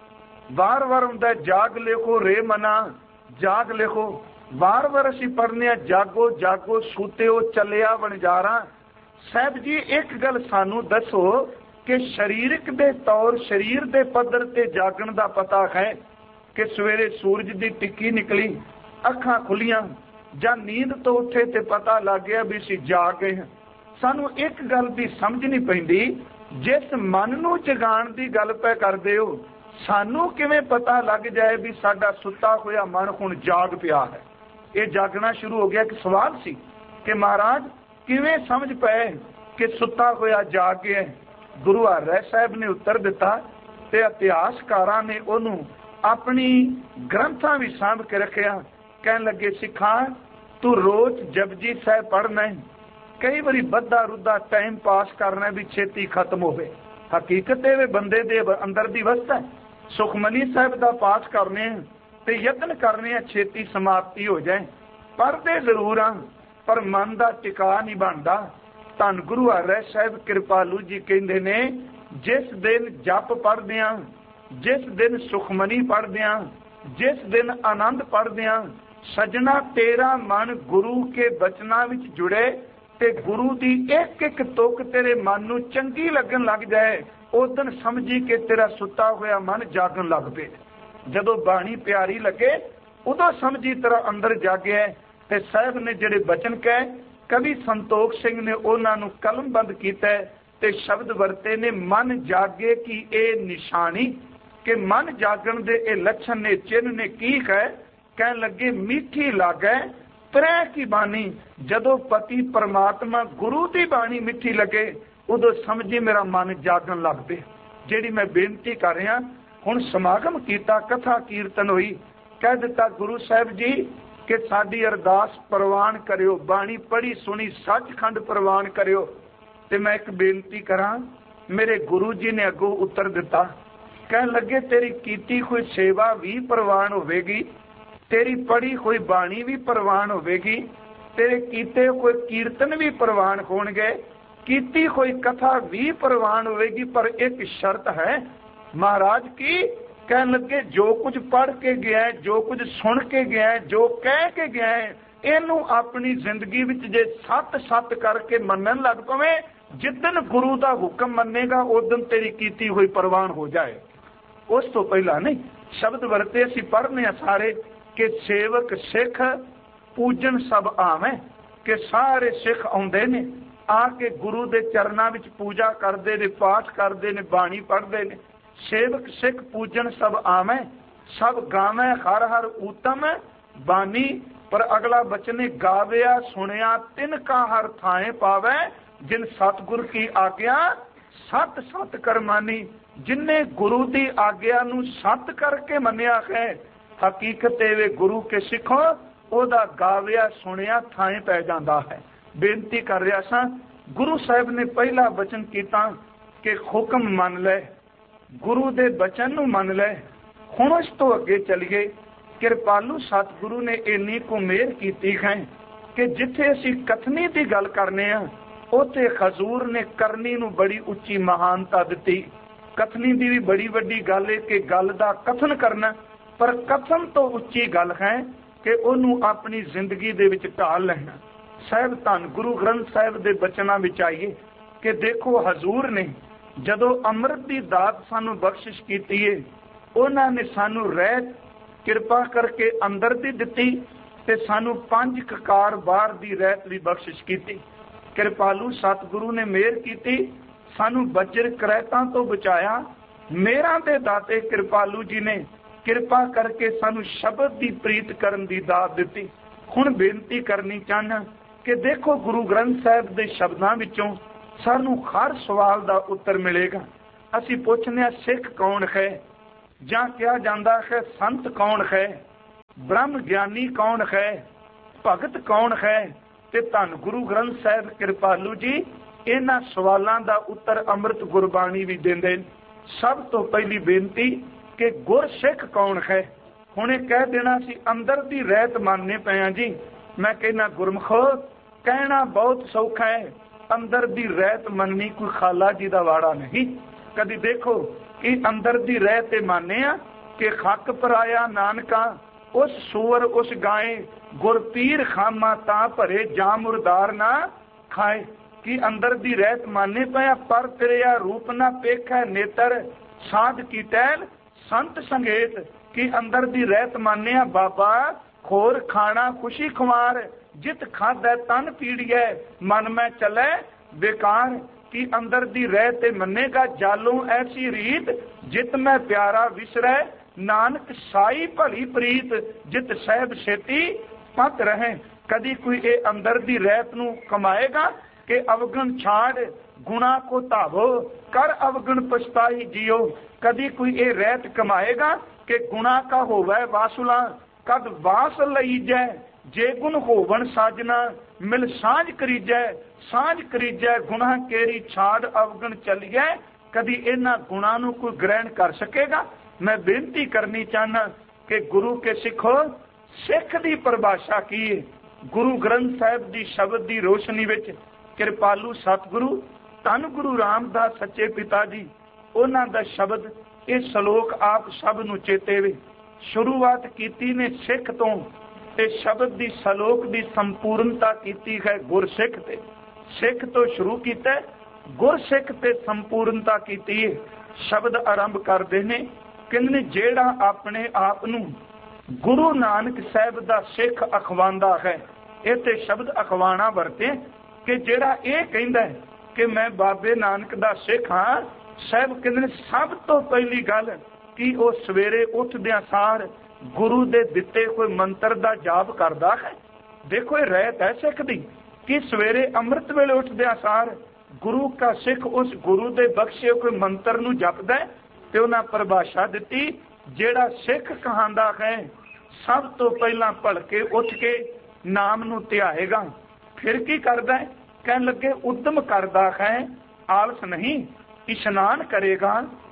वार वार हुंदा जाग लिखो रे मना जाग लिखो, वार वार असीं पढ़ने जागो जागो सूत्यो चलिया वणजारा। साहब जी एक गल सानू दसो कि शरीरक दे तौर शरीर दे पद्धर ते जागण दा पता है कि सवेरे सूरज दी टिक्की निकली, अखां खुलियां जां नींद तो उठे ते पता लग गया भी असीं जाग गए हैं। सानू एक गल दी समझ नहीं पैंदी, जिस मन नू जगाण दी गल पै करदे हो, सानू किवें पता लग जाए भी साडा सुत्ता होया मन हुण जाग पिया है। ये जागना शुरू हो गया। एक सवाल सी कि महाराज किवें समझ पाए कि सुत्ता होया जाग गया। गुरु हर साहब ने उत्तर दिता ते इतिहासकारां ने उहनूं अपनी ग्रंथां विच सांभ के रखिया। कहन लगे सिखा तू रोज जपजी साहब पढ़ना है, कई बारी बद्धा रुद्धा टाइम पास करना भी छेती खत्म होवे। हकीकत है बंदे दे अंदर दी वस्त है। सुखमनी साहब दा पाठ करने ते यत्न करने छेती समाप्ति हो जाए। पढ़ते जरूर हाँ पर मन दा टिका नहीं बनता। धन गुरु हर साहब कृपालू जी कहते ने जिस दिन जप पढ़दे हां, जिस दिन सुखमनी पढ़दे हां, जिस दिन आनंद पढ़दे हां, सजना तेरा मन गुरु के बचनां विच जुड़े ते गुरु दी एक एक तुक तेरे मन नू चंगी लगन लग जाए, उस दिन समझी कि तेरा सुता होया मन जागन लग पे। जदों बाणी प्यारी लगे उदों समझी तेरा अंदर जागे। ते साहब ने जिहड़े बचन कहे, कवि संतोख सिंह ने उन्हां नू कलमबंद कीता ते शब्द वरते ने मन जागे की ए निशानी, कि मन जागण दे ए लक्षण ने चिन्ह ने की कहे। कहन लगे मीठी लागे त्रै की बाणी, जदों पति परमात्मा गुरु की बाणी मिठी लगे उदों समझी मेरा मन जागन लग पे। जिहड़ी मैं बेनती कर रहा हुण समागम कीता, कथा कीर्तन हुई, कह दिता गुरु साहब जी कि साडी अरदास प्रवान करियो, बाणी पढ़ी सुनी सचखंड प्रवान करियो। ते मैं एक बेनती करा, मेरे गुरु जी ने अगों उत्तर दिता, कहन लगे तेरी कीती कोई सेवा भी प्रवान होवेगी, तेरी पढ़ी कोई बाणी भी प्रवान होवेगी, तेरे कीते कोई कीर्तन भी प्रवान होणगे, कीती कोई कथा भी प्रवान होवेगी, पर एक शर्त है महाराज की। कहन लगे जो कुछ पढ़ के गया है, जो कुछ सुन के गया है, जो कह के गया है, इनू अपनी जिंदगी विच जे सत सत करके मनन लग पवे, जिदन गुरु का हुक्म मनेगा उस दिन तेरी कीती हुई प्रवान हो जाए। उस तो पहला नहीं। शब्द वरते असीं पढ़ने सारे कि सेवक सिख पूजन सब आवे, कि सारे सिख आउंदे ने आके गुरु दे चरनां विच पूजा करते ने, पाठ करते ने, बाणी पढ़ते ने। सेवक सिख पूजन सब आवे, सब गावे हर हर उत्तम बानी, पर अगला बचने गाविया सुनिया तिनका हर थाए पावे, जिन सतगुर की आज्ञा सत सत कर मानी। जिन्ने गुरु की आज्ञा नू सत करके मनिया है, हकीकत वे गुरु के सिखो ओदा गाविया सुनिया थाए पै जाता है। बेनती कर रहा सा, गुरु साहब ने पहला वचन किया कि हुक्म मन ले, गुरु दे बचन नू मन ले। हुण उस तो अगे चलिए। कृपालू सतगुरु ने इन्नी को मेहर की है कि जिथे असी कथनी की गल करने उथे हजूर ने करनी नू बड़ी उच्ची महानता दी। कथनी की भी बड़ी वड्डी गल है कि गल का कथन करना, पर कथन तो उच्ची गल है कि उन्होंने अपनी जिंदगी दे विच ढाल लेना। साहब धन गुरु ग्रंथ साहब के बचनों में आइए कि देखो हजूर ने जदों अमृत की दात सानू बख्शिश की है, उन्होंने सानू रहत कृपा करके अंदर दी दिती ते सानू पंज ककार बाहर दी रहत भी बख्शिश की। कृपालू सतगुरु ने मेहर की, सानू बजर करैतां तो बचाया। मेहरां दे दाते कृपालू जी ने कृपा करके सानू शब्द की प्रीत करन दी दात दी। हुण बेनती करनी चाहना कि देखो गुरु ग्रंथ साहब के शब्दों विचों सानू हर सवाल का उत्तर मिलेगा। असी पूछने सिख कौन है, जां क्या जाता है संत कौन है, ब्रह्म ज्ञानी कौन है, भगत कौन है, ते धन गुरु ग्रंथ साहब कृपालू जी इन्हां सवालों का उत्तर अमृत गुरबाणी भी देंदे। सब तो पहली बेनती कि गुर सिख कौन है। हुणे कह देना सी अंदर दी रहत मानने पे जी। मैं कहना गुरमुखो कहना बहुत सौखा है, अंदर दी रहत मननी कोई खाला जी का वाड़ा नहीं। कभी देखो कि अंदर दी रहत माने कि खक पराया नानका उस सूअर उस गाय गुर पीर खामा ता भरे जा मुरदार ना खाए। कि अंदर दी रहत माने पाया पर फिरिया रूप ना पेखै नेतर साध की टहल संत संगेत। कि अंदर दी रहत माने बाबा खोर खाना खुशी खुमार जित खादै तन पीड़िए मन में चले बेकार। कि अंदर दी रहते मनेगा जालों ऐसी रीत जित में प्यारा विसरै नानक साई भली प्रीत जित सहब सेती पत रहे। कदी कोई ए अंदर दी रहत नू कमाएगा कि अवगुण छाड़ गुणा को धावो कर अवगुण पछताई जियो। कदी कोई ए रहत कमाएगा कि गुणा का होवै वासुला कद वास लईजै जे गुण होवन साजना मिल सांझ करीजै सांझ करीजै गुणा केरी छाड़ अवगुण चलिए। कदी इन्हां गुणा नू कोई ग्रहण कर सकेगा। मैं बेनती करनी चाहना कि गुरु के सिखो सिख दी परिभाषा की है। गुरु ग्रंथ साहिब दी शब्द दी रोशनी विच कृपालू सतगुरु धन गुरु रामदास सच्चे पिता जी उन्हां दा शब्द इस श्लोक आप सब नू चेते वे। शुरुआत कीती ने सिख तो ते शब्द दी श्लोक दी संपूर्णता कीती है गुरसिख ते। सिख तो शुरू कीता गुरसिख ते संपूर्णता कीती है। शब्द आरंभ करदे ने कहंदे जेड़ा अपने आप नू गुरु नानक साहिब दा सिख अखवांदा है। इह ते शब्द अखवाना वरते कि जेड़ा ये कहंदा है कि मैं बाबे नानक दा सिख हाँ। साहिब कहंदे सब तो पहली गल कि वो सवेरे उठदियां सार गुरु दे दिते कोई मंत्र दा जाप करदा है। देखो ये रहत है सिख दी कि सवेरे अमृत वेले उठदियां सार गुरु का सिख उस गुरु दे बख्शे कोई मंत्र नू जपदा है। ते उन्हां परिभाषा दिती जेड़ा सिख कहांदा है सब तो पहला भलके उठ के नाम नू ध्याएगा। फिर की करदा है कहन लगे उद्यम करदा है आलस नहीं इशनान करेगा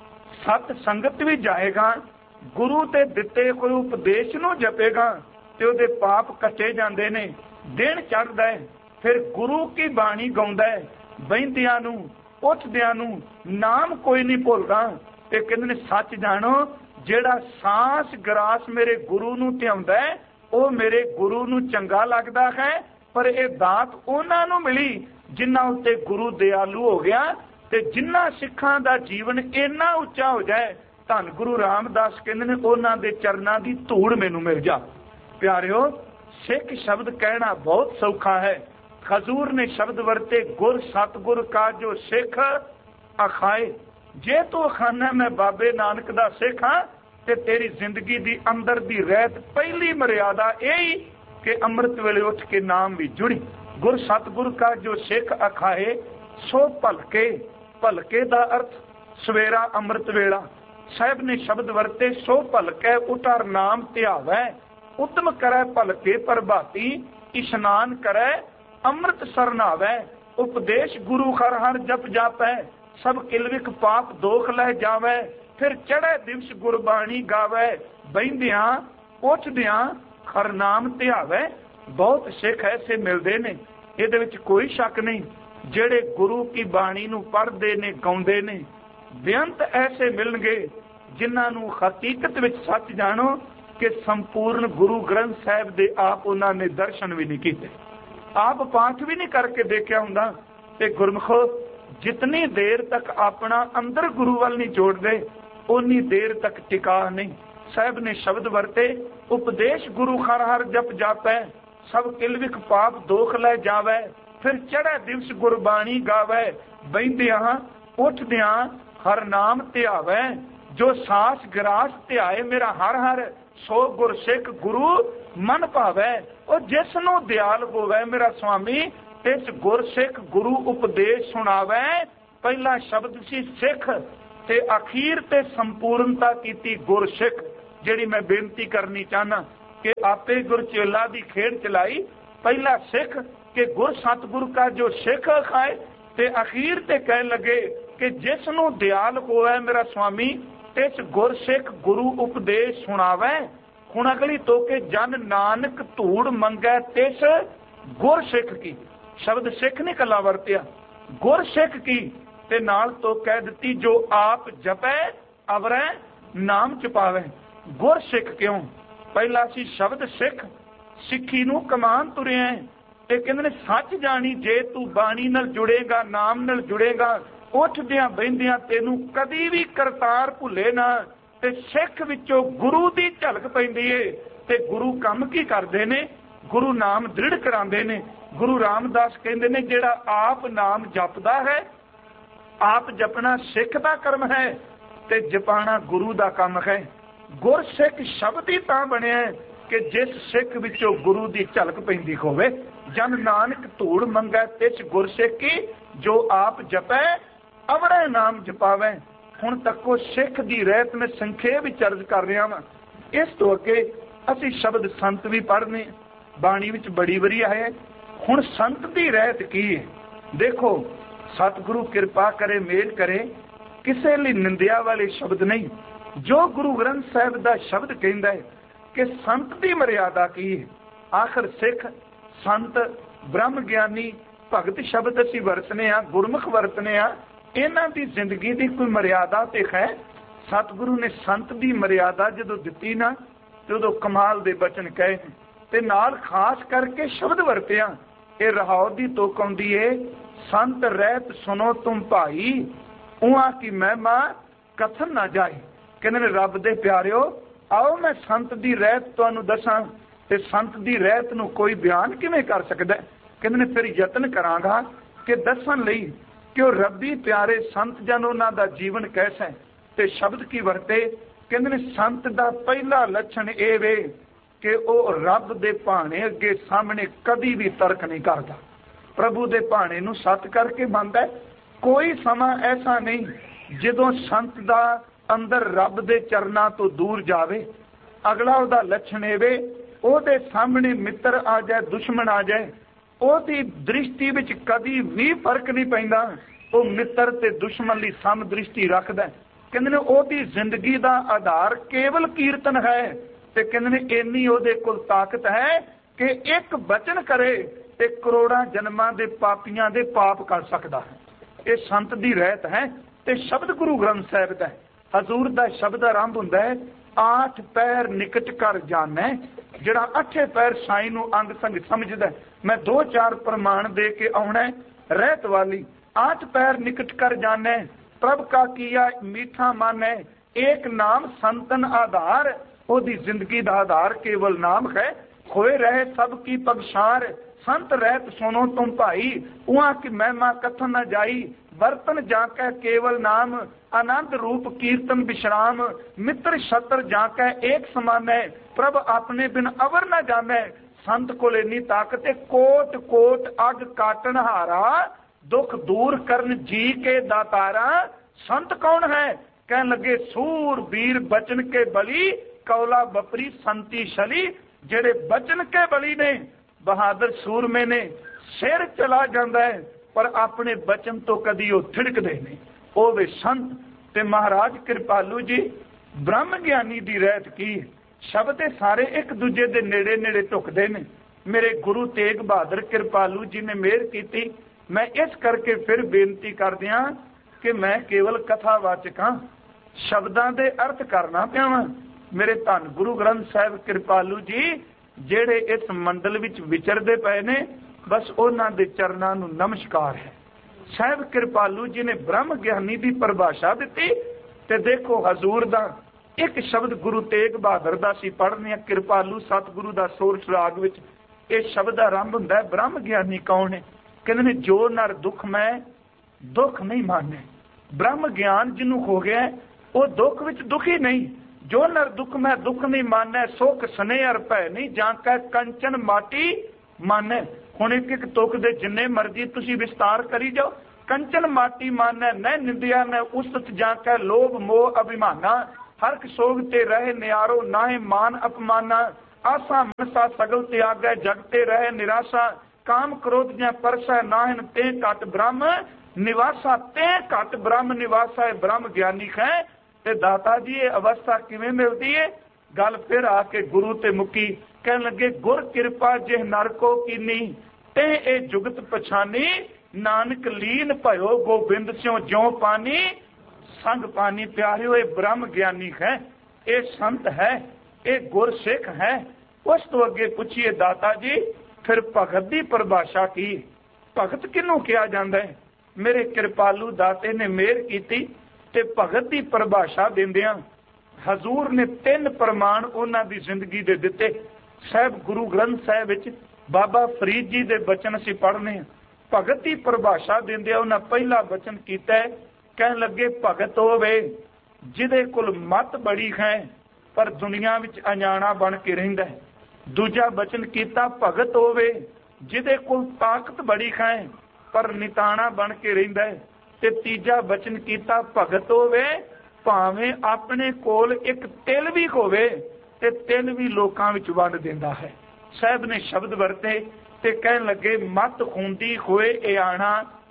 सत संगत भी जाएगा गुरु ते दिते कोई उपदेश नू जपेगा ते उहदे पाप कटे जांदे ने दिन चढ़दा है। फिर गुरु की बाणी गाउंदा है बहिंदियां नू उठदियां नू नाम कोई नहीं भुलदा। ते कहंदे ने सच जानो जेड़ा सांस ग्रास मेरे गुरु नू ध्याउंदा है ओ मेरे गुरु नू चंगा लगदा है। पर ये दात उन्हां नू मिली जिन्हां उत्ते गुरु दयालु हो गया ते जिन्हां सिखां दा जीवन इन्ना उच्चा हो जाए धन गुरु रामदास कहंदे ने उन्हां दे चरनां दी धूड़ मैनू मिल जा। प्यारिओ सिख शब्द कहना बहुत सौखा है। खजूर ने शब्द वरते गुर सतगुर का जो सिख अखाए। जे तू अखाना मैं बाबे नानक दा सिख हाँ ते तेरी जिंदगी दी अंदर दी रहत पहली मर्यादा यही कि अमृत वेले उठ के नाम भी जुड़ी। गुर सतगुर का जो सिख अखाए सो भलके भलके दा अर्थ सवेरा अमृत वेला। साहिब ने शब्द वरते सो भलके उठार नाम ध्यावै उद्यम करे भलके प्रभाती इशनान करे अमृत सरनावै। उपदेश गुरु हर हर जप जापै सब किलविक पाप दोख लह जावै। फिर चढ़े दिवस गुरबाणी गावै बहिंदियां उठदियां हर नाम ध्यावै। बहुत सिख ऐसे मिलते ने इहदे विच कोई शक नहीं जेड़े गुरु की बाणी नू पढ़दे ने गाउंदे ने। बेअंत ऐसे मिलणगे जिन्हां नू हकीकत विच सच जानो कि संपूर्ण गुरु ग्रंथ साहिब दे आप उन्हां ने दर्शन भी नहीं कीते आप पाठ भी नहीं करके देखिया हुंदा। ते गुरमुखो जितनी देर तक अपना अंदर गुरु वाल नहीं जोड़ते उन्नी देर तक टिका नहीं। साहिब ने शब्द वरते उपदेश गुरु हर हर जप जापै सब किलविक पाप दोख लै जावै। फिर चढ़े दिवस गुरबाणी गावै बहिंदियां उठदियां हर नाम ध्यावै। जो सास ग्रास ध्याए मेरा हर हर सो गुर सिख गुरु मन भावै। और जिसनों दयाल होवै मेरा स्वामी तिस गुर सिख गुरु उपदेश सुनावै। पहला शब्द सी सिख ते अखीर ते संपूर्णता कीती गुर सिख। जिहड़ी मैं बेनती करनी चाहना कि आपे गुरचेला दी खेड चलाई पहला सिख कि गुर सतगुरु का जो सिख खाए ते अखीर ते कह लगे कि जिसनों दयाल होवै मेरा स्वामी तिस गुर सिख गुरु उपदेश सुनावै। हुण अगली तो के जन नानक धूड़ मंगै तिस गुर सिख की। शब्द सिख नहीं कला वरतिया गुर सिख की ते नाल तो कह दिती जो आप जपै अवरै नाम चुपावे। गुर सिख क्यों? पहला असीं शब्द सिख, सिक्खी नूं कमान तुरिया ते कहंदे ने सच जानी, जे तू बाणी नाल जुड़ेगा, नाम नाल जुड़ेगा, उठदियां बहिंदियां तैनूं कदी भी करतार भुले ना। ते सिख विचों गुरु दी झलक पैंदी है। ते गुरु काम की करदे ने? गुरु नाम दृढ़ करांदे ने। गुरु रामदास कहंदे ने जिहड़ा आप नाम जपदा है, आप जपना सिख दा कर्म है ते जपाना गुरु दा काम है। गुर सिख शब्द ही तां बनिया है कि जिस सिख विचों गुरु दी झलक पैंदी होवे। जन नानक धूड़ मंगै तिस गुर सिखी, जो आप जपै अवड़े नाम जपावै। हुण तक्को सिख दी रहत में संखेप विच अर्ज कर रहा वां। इस तो अगे असीं शब्द संत भी पढ़ने, बाणी विच बड़ी वारी आया। हुण संत दी रहत की है? देखो, सतगुरु कृपा करे, मेल करे, किसे लिए निंदिया वाले शब्द नहीं। जो गुरु ग्रंथ साहिब दा शब्द कहंदा है कि संत दी मर्यादा की है। आखिर सिख, संत, ब्रह्म ज्ञानी, भगत शब्द असीं वरतने आ, गुरमुख वरतने आ, इन्हां दी जिंदगी दी कोई मर्यादा ते है? सतगुरु ने संत दी मर्यादा जदों दित्ती ना, ते उदों कमाल दे बचन कहे ते नाल खास करके शब्द वरतिया। ये रहाओ दी तुक आउंदी है, संत रहत सुनो तुम भाई, उहां की महिमा कथन ना जाए। कहंदे ने रब दे प्यारिओ, आओ मैं संत दी रहत तुहानूं दसां। ते संत दी रहत नूं कोई बयान किवें कर सकदा? कहंदे ने फिर यतन करांगा कि दसन लई कि वो रब्बी प्यारे संत जन उन्हां दा जीवन कैसा है ते शब्द की वरते। कहंदे ने संत दा पहला लक्षण ये वे कि वो रब दे भाणे अगे सामने कदी भी तर्क नहीं करता। प्रभु दे भाणे नूं सत करके मंनदा है। कोई समा ऐसा नहीं जदों संत दा अंदर रब दे चरनां तो दूर जावे। अगला उहदा लक्षण ये वे, ਉਹਦੇ ਸਾਹਮਣੇ ਮਿੱਤਰ ਆ ਜਾਏ, ਦੁਸ਼ਮਣ ਆ ਜਾਏ, ਉਹਦੀ ਦ੍ਰਿਸ਼ਟੀ ਵਿੱਚ ਕਦੀ ਵੀ ਫਰਕ ਨਹੀਂ ਪੈਂਦਾ। ਉਹ ਮਿੱਤਰ ਤੇ ਦੁਸ਼ਮਣ ਲਈ ਸਮ ਦ੍ਰਿਸ਼ਟੀ ਰੱਖਦਾ। ਕਹਿੰਦੇ ਨੇ ਉਹਦੀ ਜ਼ਿੰਦਗੀ ਦਾ ਆਧਾਰ ਕੇਵਲ ਕੀਰਤਨ ਹੈ। ਤੇ ਕਹਿੰਦੇ ਨੇ ਇੰਨੀ ਉਹਦੇ ਕੋਲ ਤਾਕਤ ਹੈ ਕਿ ਇੱਕ ਬਚਨ ਕਰੇ ਤੇ ਕਰੋੜਾਂ ਜਨਮਾਂ ਦੇ ਪਾਪੀਆਂ ਦੇ ਪਾਪ ਕਰ ਸਕਦਾ ਹੈ। ਇਹ ਸੰਤ ਦੀ ਰਹਿਤ ਹੈ। ਤੇ ਸ਼ਬਦ ਗੁਰੂ ਗ੍ਰੰਥ ਸਾਹਿਬ ਦਾ ਹਜ਼ੂਰ ਦਾ ਸ਼ਬਦ ਆਰੰਭ ਹੁੰਦਾ ਹੈ, आठ पैर निकट कर जाना। जिहड़ा अठे पैर साई नूं अंग संग समझदा, मैं दो चार प्रमाण दे के आउणा। रहत वाली आठ पैर निकट कर जाना, प्रभ का किया मीठा माने, एक नाम संतन आधार। ओदी जिंदगी दा आधार केवल नाम है। खोए रहे सब की पगशार, संत रहत सुनो तुम भाई, उहाँ की महिमा कथन न जाई। बर्तन जाकै केवल नाम, आनंद रूप कीर्तन विश्राम। मित्र शत्र जाकै एक समान है, प्रभ अपने बिन अवर न जाने। संत कोल इन्नी ताकत है, कोट कोट अग काटन हारा, दुख दूर करन जी के दातारा। संत कौन है? कहन लगे सूर वीर बचन के बली, कौला बपरी संती शली। जेड़े बचन के बली ने, बहादुर सूरमे ने, सिर चला जाता है पर अपने बचन तो कदी वो थिड़कदे नहीं। वो वे संत। ते महाराज कृपालू जी ब्रह्म ज्ञानी दी रहत की शब्द सारे एक दूजे दे नेड़े नेड़े झुकदे ने। मेरे गुरु तेग बहादुर कृपालू जी ने मेहर की। मैं इस करके फिर बेनती कर दिया कि मैं केवल कथावाचक हाँ, शब्दां दे अर्थ करना पिया वां। मेरे धन गुरु ग्रंथ साहिब कृपालू जी जेड़े इस मंडल विच विचरदे पए ने, बस उन्हां दे चरनां नूं नमस्कार है। साहिब कृपालू जी ने ब्रह्म ज्ञानी की परिभाषा दी। ते देखो हजूर दा एक शब्द गुरु तेग बहादुर दा सी पढ़ने, कृपालू सतगुरु दा सोरठ राग विच इस शब्द आरंभ हुंदा है। ब्रह्म ज्ञानी कौन है? कहंदे ने जो नर दुख मैं दुख नहीं माने। ब्रह्म ज्ञान जिन्हों हो गया वो दुख विच दुखी नहीं। जो नर दुख मैं दुख नहीं माने, सुख स्नेह अर भय नहीं जांकै कंचन माटी माने। हुण एक एक तुक दे जिन्ने मर्जी तुसी विस्तार करी जाओ। कंचन माटी माने, न निंदिया न उसत जांकै लोभ मोह अभिमाना। हरक सोग ते रहे नियारो, नाहे मान अपमाना। आसा मनसा सगल त्यागै, जगते रहे निराशा। काम क्रोध ज्यां परसै, नाहन ते घट ब्रह्म निवासा। ते घट ब्रह्म निवासा है ब्रह्म ज्ञानी है। ते दाता जी ये अवस्था किवें मिलती है? गल फिर आके गुरु ते मुकी। कहन लगे गुर कृपा जिह नर को कीनी, ते ए जुगत पछानी। नानक लीन भयो गोबिंद स्यों ज्यों पानी, संग पानी। प्यारे हुए ब्रह्म ज्ञानी है। ये संत है, ये गुरसिख है। उस तो अगे पूछिए दाता जी फिर भगत की परिभाषा की, भगत किनू कहा जाता है? मेरे कृपालू दाते ने मेहर की ते भगत की परिभाषा देंदिया हजूर ने तीन प्रमाण उन्हां दी जिंदगी दे दिते। साहब गुरु ग्रंथ साहिब विच बाबा फरीद जी दे बचन असीं पढ़ने हैं। भगत की परिभाषा देंदिया उन्हां पहला बचन कीता है, कहन लगे भगत होवे जिहदे कोल मत बड़ी है पर दुनिया विच अजाणा बन के रहिंदा है। दूजा बचन कीता भगत होवे जिहदे कोल ताकत बड़ी है पर निताणा बन के रहिंदा है। ते तीजा बचन कीता भगत होवे भावें अपने कोल एक तिल भी होवे ते तिल भी लोकां विच वंड दिंदा है। साहब ने शब्द वरते ते कहन लगे मत खूंदी होए इयाणा,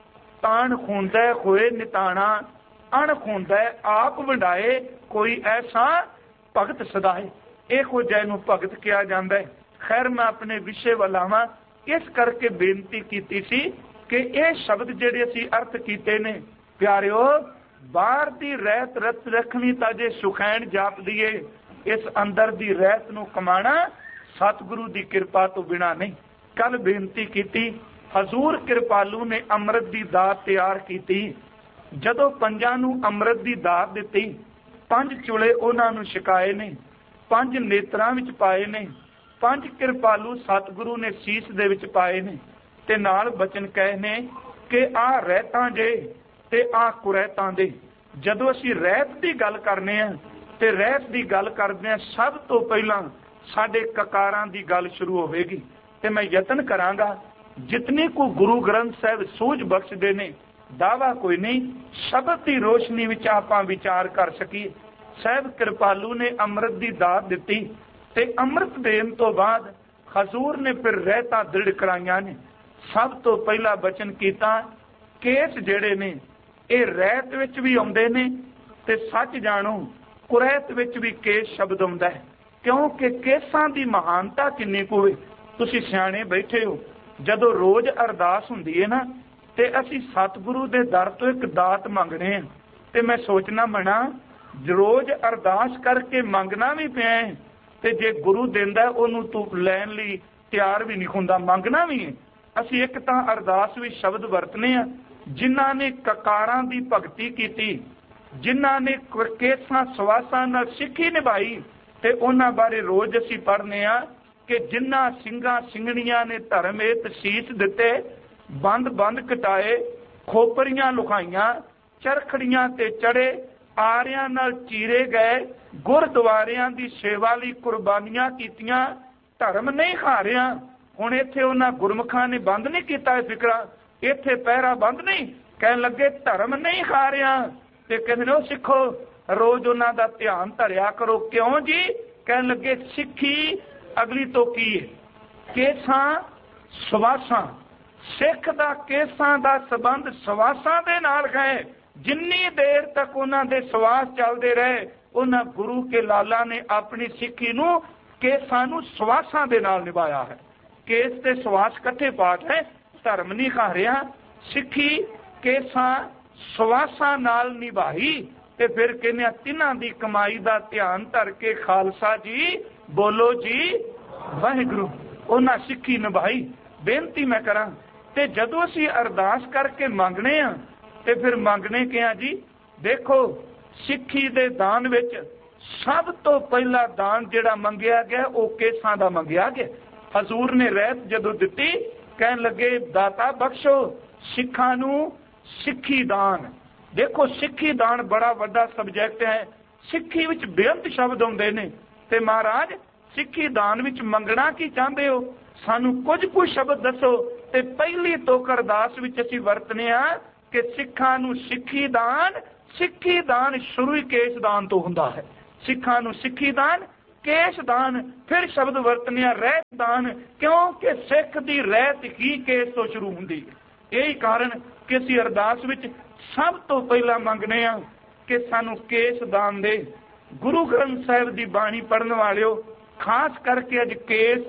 ताण खूंदा होए निताणा, अण खूंदा आप वंडाए कोई ऐसा भगत सदाए। इहो जै नूं भगत कहा जाता है। खैर मैं अपने विषय वल आवां, इस करके बेनती कीती सी कि ये शब्द जिहड़े असीं अर्थ कीते ने प्यारिओ, बाहर दी रहत रत रखनी तां जे सुखैन जाप दीए, इस अंदर दी रहत नूं कमाना सतगुरु दी कृपा तो बिना नहीं। कल बेनती कीती हजूर कृपालू ने अमृत दी दात तैयार कीती। जदों पंजां नूं अमृत दी दात दित्ती, पंज चुले उन्हां नूं छकाए ने, पंज नेत्रां विच पाए ने, पंज कृपालू सतगुरु ने सीस दे विच पाए ने ते नाल बचन कहे ने कि आ रहतां जे ते आ कुरैतां दे। जदों असीं रहत दी गल करने आ ते रहत दी गल करदे आ, सब तो पहलां साडे ककारां दी गल शुरू होवेगी। ते मैं यतन करांगा जितनी को गुरु ग्रंथ साहिब सूझ बख्शदे ने, दावा कोई नहीं, शब्द की रोशनी विच आपां विचार कर सकीए। साहब कृपालू ने अमृत की दात दिती ते अमृत देन तो बाद हजूर ने फिर रहता दृढ़ कराइया ने। सब तो पहला बचन कीता केस जेड़े ने ये रहत विच भी आउंदे ने ते सच जाणो कुरैत विच भी केस शब्द आउंदा है, क्योंकि केसां दी महानता किन्नी कुवे। तुसीं सियाणे बैठे हो, जदों रोज अरदास हुंदी है ना ते असीं सतगुरु दे दर तो एक दात मंगणे हैं ते मैं सोचना मना रोज अरदास करके मंगना भी पिया है ते जे गुरु देंदा ओनू तू लैण लई तैयार भी नहीं हुंदा, मंगना भी है। असीं एक तां अरदास भी शब्द वरतने आ जिन्हां ने ककारां दी भगती कीती, जिन्हां ने केसां सवासां नाल सिੱਖੀ निभाई ते उन्हां बारे रोज असीं पढ़ने आ कि जिन्हां ਸਿੰਘਾਂ ਸਿੰਘਣੀਆਂ ने धर्म हेत शीस दिते, बंद बंद कटाए, खोपरियां लुकाइयां, चरखड़ियां ते चढ़े, आरियां नाल चीरे गए, गुरद्वारियां दी सेवा लई कुर्बानियां कीतियां, धर्म नहीं हारिया। हुण इत्थे उन्हां गुरमुखां ने बंद नहीं कीता फिकरा, इत्थे पहरा बंद नहीं, कहण लगे धर्म नहीं हारिया ते कहंदे ने सिखो रोज उन्हां दा ध्यान धरिया करो। क्यों जी? कहण लगे सिੱਖੀ अगली तो की है केसां सवासां, सिख दा केसां दा संबंध सवासां दे नाल है। जिन्नी देर तक उन्हां दे सवास चलते रहे उन्हां गुरु के लाला ने अपनी सिੱਖੀ नूं केसां नूं सवासां दे नाल निभाया है। केस ते सवास कट्ठे पाठ है, धर्म नहीं हारिया, सिੱਖੀ केसां सवासां नाल निभाई ते फिर कहने तिन्हां दी कमाई दा ध्यान धर के खालसा जी बोलो जी वाहिगुरू, उन्हां सिੱਖੀ निभाई। बेनती मैं करा ते जदों असीं अरदास करके मंगने आ ते फिर मंगने क्या जी? देखो सिੱਖੀ दे दान विच सब तो पहला दान जिहड़ा मंगिया गया वो केसां दा मंगिया गया। हजूर ने रहत जदों दिती कहन लगे दाता बख्शो सिੱਖਾਂ नूं सिੱਖੀ दान। देखो सिੱਖੀ दान बड़ा वड्डा सबजैक्ट है, सिੱਖੀ विच बेअंत शब्द आउंदे ने ते महाराज सिੱਖੀ दान विच मंगना की चाहते हो? सानू कुछ कुछ शब्द दसो। ते पहली तोक अरदास विच असीं वरतने आ कि सिੱਖਾਂ नूं सिੱਖੀ दान, सिੱਖੀ दान शुरू ही केस दान तो हुंदा है। सिੱਖਾਂ नूं सिੱਖੀ दान, केस दान, फिर शब्द वरतने आ रहत दान, क्योंकि सिख दी रहत ही केस तो शुरू हुंदी है। यही कारण कि असीं अरदास विच सब तो पहला मंगने आ कि सानू केस दान दे। गुरु ग्रंथ साहिब दी बाणी पढ़न वालिओ खास करके अज केस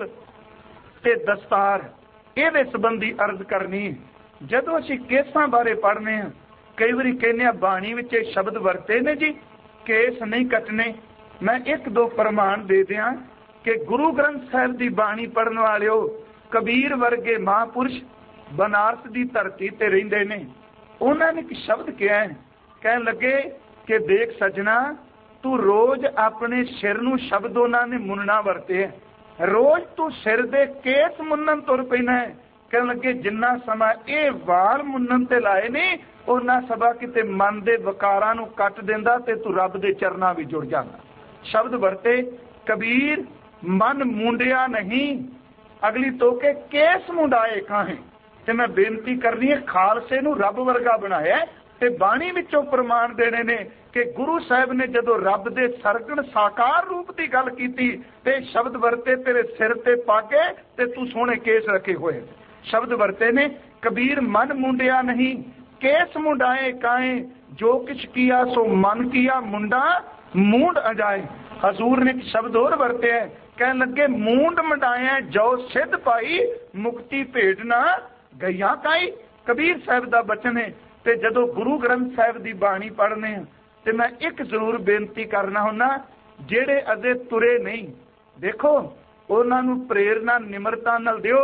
ते दस्तार इहदे संबंधी अर्ज करनी। जदों असीं केसां बारे पढ़ने आ कई बारी कहने बाणी विच शब्द वरते ने जी केस नहीं कटने, मैं एक दो प्रमाण दे दियां कि गुरु ग्रंथ साहिब की बाणी पढ़न वालिओ, कबीर वर्गे महापुरुष बनारस की धरती ते रहिंदे ने। उन्होंने एक शब्द कहा है, कह लगे कि देख सजना, तू रोज अपने सिर नूं शब्द उन्होंने मुनना वरते है, रोज तू सिर दे केस मुन्नन तुर पैना है। कह लगे जिन्ना समा ये वाल मुन्नन ते लाए ने, उन्ना सभा किते मन दे वकारां नूं कट देंदा ते तू रब दे चरनां विच जुड़ जांदा। शब्द वरते कबीर, मन मुंडिया नहीं, अगली तो के केस मुंडाए काहे। ते मैं बेनती करनी है, खालसे नूं रब वर्गा बनाया ते बाणी विचों प्रमाण देने ने कि गुरु साहिब ने जदों रब दे सरगण साकार रूप की गल कीती ते शब्द वरते तेरे सिर ते पाके ते तू सोहणे केस रखे हुए। शब्द वरते ने कबीर, मन मुंडिया नहीं, केस मुंडाए काहे, जो किछ किया सो मन किया, मुंडा मूंड अजाए। हजूर ने शब्द और वरते हैं, कह लगे मूंड मंडाया जो सिद्ध पाई, मुक्ति भेजना गईया काई। कबीर साहिब का बचन है। ते जदों गुरु ग्रंथ साहिब की बाणी पढ़ने ते मैं एक जरूर बेनती करना हुन्ना, जेड़े अजे तुरे नहीं, देखो उन्हां नूं प्रेरणा निमरता नाल दिओ,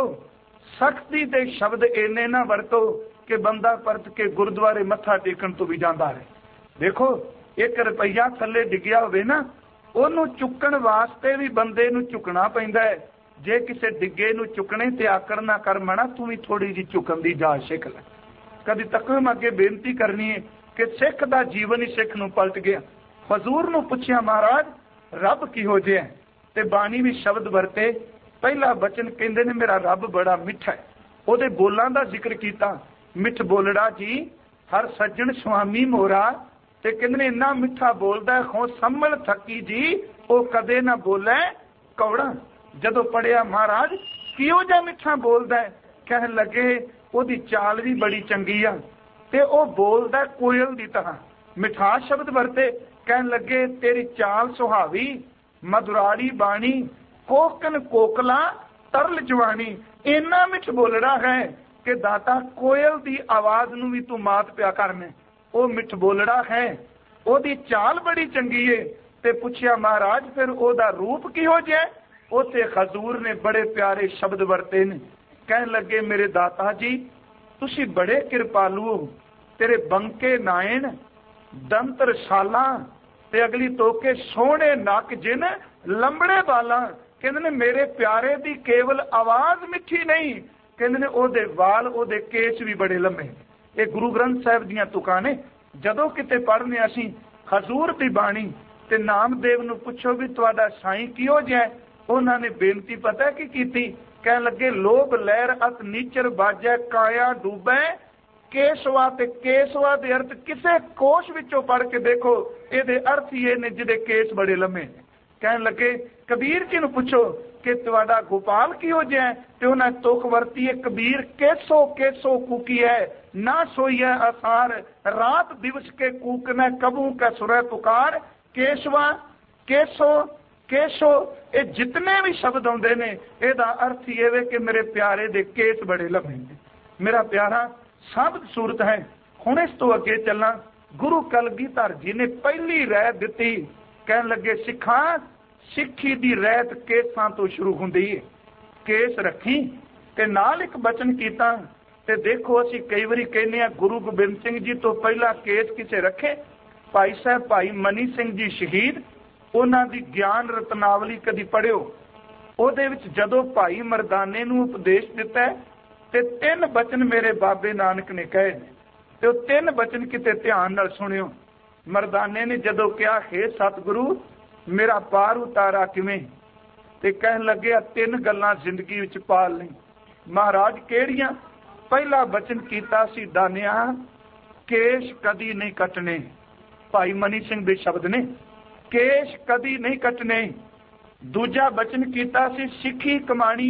सख्ती दे शब्द इन्ने ना वरतो कि बंदा परत के गुरुद्वारे मत्था टेकण तो भी जांदा है। देखो एक रुपया थल्ले डिग्या होवे ना, ਉਹਨੂੰ चुकण वास्ते भी बंदे नूं झुकना पैंदा है। जे किसी डिगे नूं चुकने ते आकड़ ना कर मना, तू भी थोड़ी जी झुकण दी जाच सिख ले। कदी तक मैं अगे बेनती करनी है कि सिख दा जीवन ही सिख नूं पलट गया। हजूर नूं पुछया, महाराज रब किहो जिहा है? ते बाणी भी शब्द वरते। पहला बचन कहंदे ने, मेरा रब बड़ा मिठा है। ਉਹਦੇ बोलां दा जिक्र कीता, मिठ बोलड़ा जी हर सज्जन स्वामी मोरा। ते कहंदे ने इन्ना मिठा बोलदा है, खो संभल थकी जी वो कदे ना बोले कौड़ा। जदों पढ़िया महाराज किहो जिहा मिठा बोलदा है, कह लगे ओदी चाल भी बड़ी चंगी आ ते ओ बोलदा कोयल दी तरह। मिठास शब्द वरते, कह लगे तेरी चाल सुहावी, मधुराड़ी बाणी, कोकन कोकला तरल जवानी। इन्ना मिठ बोलड़ा है कि दाता कोयल दी आवाज नूं भी तू मात पिया करने। ਉਹ ਮਿੱਠ ਬੋਲੜਾ ਹੈ, ਉਹਦੀ ਚਾਲ ਬੜੀ ਚੰਗੀ ਏ। ਤੇ ਪੁੱਛਿਆ ਮਹਾਰਾਜ ਫਿਰ ਉਹਦਾ ਰੂਪ ਕਿਹੋ ਜਿਹਾ? ਉੱਥੇ ਹਜ਼ੂਰ ਨੇ ਬੜੇ ਪਿਆਰੇ ਸ਼ਬਦ ਵਰਤੇ ਨੇ। ਕਹਿਣ ਲੱਗੇ ਮੇਰੇ ਦਾਤਾ ਜੀ ਤੁਸੀਂ ਬੜੇ ਕਿਰਪਾਲੂ ਹੋ, ਤੇਰੇ ਬੰਕੇ ਨਾਇਣ ਦੰਤ ਰਸਾਲਾ ਤੇ ਅਗਲੀ ਤੋਕੇ ਸੋਹਣੇ ਨੱਕ ਜਿਨ ਲੰਬੜੇ ਬਾਲਾਂ। ਕਹਿੰਦੇ ਨੇ ਮੇਰੇ ਪਿਆਰੇ ਦੀ ਕੇਵਲ ਆਵਾਜ਼ ਮਿੱਠੀ ਨਹੀਂ, ਕਹਿੰਦੇ ਨੇ ਉਹਦੇ ਵਾਲ ਉਹਦੇ ਕੇਸ ਵੀ ਬੜੇ ਲੰਮੇ। ਇਹ ਗੁਰੂ ਗ੍ਰੰਥ ਸਾਹਿਬ ਦੀਆਂ ਤੁਕਾਂ ਨੇ। ਜਦੋਂ ਕਿਤੇ ਪੜ੍ਹਨੇ ਅਸੀਂ ਹਜ਼ੂਰ ਦੀ ਬਾਣੀ ਤੇ ਨਾਮਦੇਵ ਨੂੰ ਪੁੱਛੋ ਵੀ ਤੁਹਾਡਾ ਸਾਈਂ ਕਿਹੋ ਜਿਹਾ? ਉਹਨਾਂ ਨੇ ਬੇਨਤੀ ਪਤਾ ਕੀ ਕੀਤੀ? ਕਹਿਣ ਲੱਗੇ ਲੋਭ ਲਹਿਰ ਅਤ ਨੀਚਰ ਬਾਜੈ ਕਾਇਆ ਡੂਬੈ ਕੇਸਵਾ। ਤੇ ਕੇਸਵਾ ਦੇ ਅਰਥ ਕਿਸੇ ਕੋਸ਼ ਵਿੱਚੋਂ ਪੜ੍ਹ ਕੇ ਦੇਖੋ, ਇਹਦੇ ਅਰਥ ਹੀ ਇਹ ਨੇ ਜਿਹਦੇ ਕੇਸ ਬੜੇ ਲੰਮੇ। ਕਹਿਣ ਲੱਗੇ ਕਬੀਰ ਜੀ ਨੂੰ ਪੁੱਛੋ ਕਿ ਤੁਹਾਡਾ ਗੋਪਾਲ ਕਿਹੋ ਜਿਹਾ? ਤੇ ਉਹਨਾਂ ਤੁਕ ਵਰਤੀ ਹੈ, ਕਬੀਰ ਕੇਸੋ ਕੇਸੋ ਕੂਕੀ ਹੈ ना सोई है आसार, रात दिवस के कूकने कबू का सुरह पुकार। केशवा केसो केशो ये जितने भी शब्द आते ने ਇਹਦਾ अर्थ ये वे कि मेरे प्यारे दे केस बड़े लंबे ने। मेरा प्यारा साबित सूरत है। हुण इस तो अगे चलना। गुरु कलगीधर जी ने पहली रैत दिती, कहन लगे सिखा सिक्खी दी रैत केसां तो शुरू हुंदी है, केस रखी। ते नाल एक बचन कीता। ਤੇ ਦੇਖੋ ਅਸੀਂ ਕਈ ਵਾਰੀ ਕਹਿੰਦੇ ਆ ਗੁਰੂ ਗੋਬਿੰਦ ਸਿੰਘ ਜੀ ਤੋਂ ਪਹਿਲਾਂ ਕੇਸ ਕਿਸੇ ਰੱਖੇ? ਭਾਈ ਸਾਹਿਬ ਭਾਈ ਮਨੀ ਸਿੰਘ ਜੀ ਸ਼ਹੀਦ, ਉਹਨਾਂ ਦੀ ਗਿਆਨ ਰਤਨਾਵਲੀ ਕਦੀ ਪੜ੍ਹਿਓ? ਉਹਦੇ ਵਿੱਚ ਜਦੋਂ ਭਾਈ ਮਰਦਾਨੇ ਨੂੰ ਉਪਦੇਸ਼ ਦਿੱਤਾ ਤੇ ਤਿੰਨ ਬਚਨ ਮੇਰੇ ਬਾਬੇ ਨਾਨਕ ਨੇ ਕਹੇ ਤੇ ਉਹ ਤਿੰਨ ਬਚਨ ਕਿਤੇ ਧਿਆਨ ਨਾਲ ਸੁਣਿਓ। ਮਰਦਾਨੇ ਨੇ ਜਦੋਂ ਕਿਹਾ ਹੇ ਸਤਿਗੁਰੂ ਮੇਰਾ ਪਾਰ ਉਤਾਰਾ ਕਿਵੇਂ? ਤੇ ਕਹਿਣ ਲੱਗਿਆ ਤਿੰਨ ਗੱਲਾਂ ਜ਼ਿੰਦਗੀ ਵਿੱਚ ਪਾਲ ਲਈ। ਮਹਾਰਾਜ ਕਿਹੜੀਆਂ? ਪਹਿਲਾ ਬਚਨ ਕੀਤਾ ਸੀ ਦਾਨਿਆ ਕੇਸ਼ ਕਦੀ ਨਹੀਂ ਕੱਟਣੇ। ਭਾਈ ਮਨੀ ਸਿੰਘ ਦੇ ਸ਼ਬਦ ਨੇ, ਕੇਸ਼ ਕਦੀ ਨਹੀਂ ਕੱਟਣੇ। ਦੂਜਾ ਬਚਨ ਕੀਤਾ ਸੀ ਸਿੱਖੀ ਕਮਾਣੀ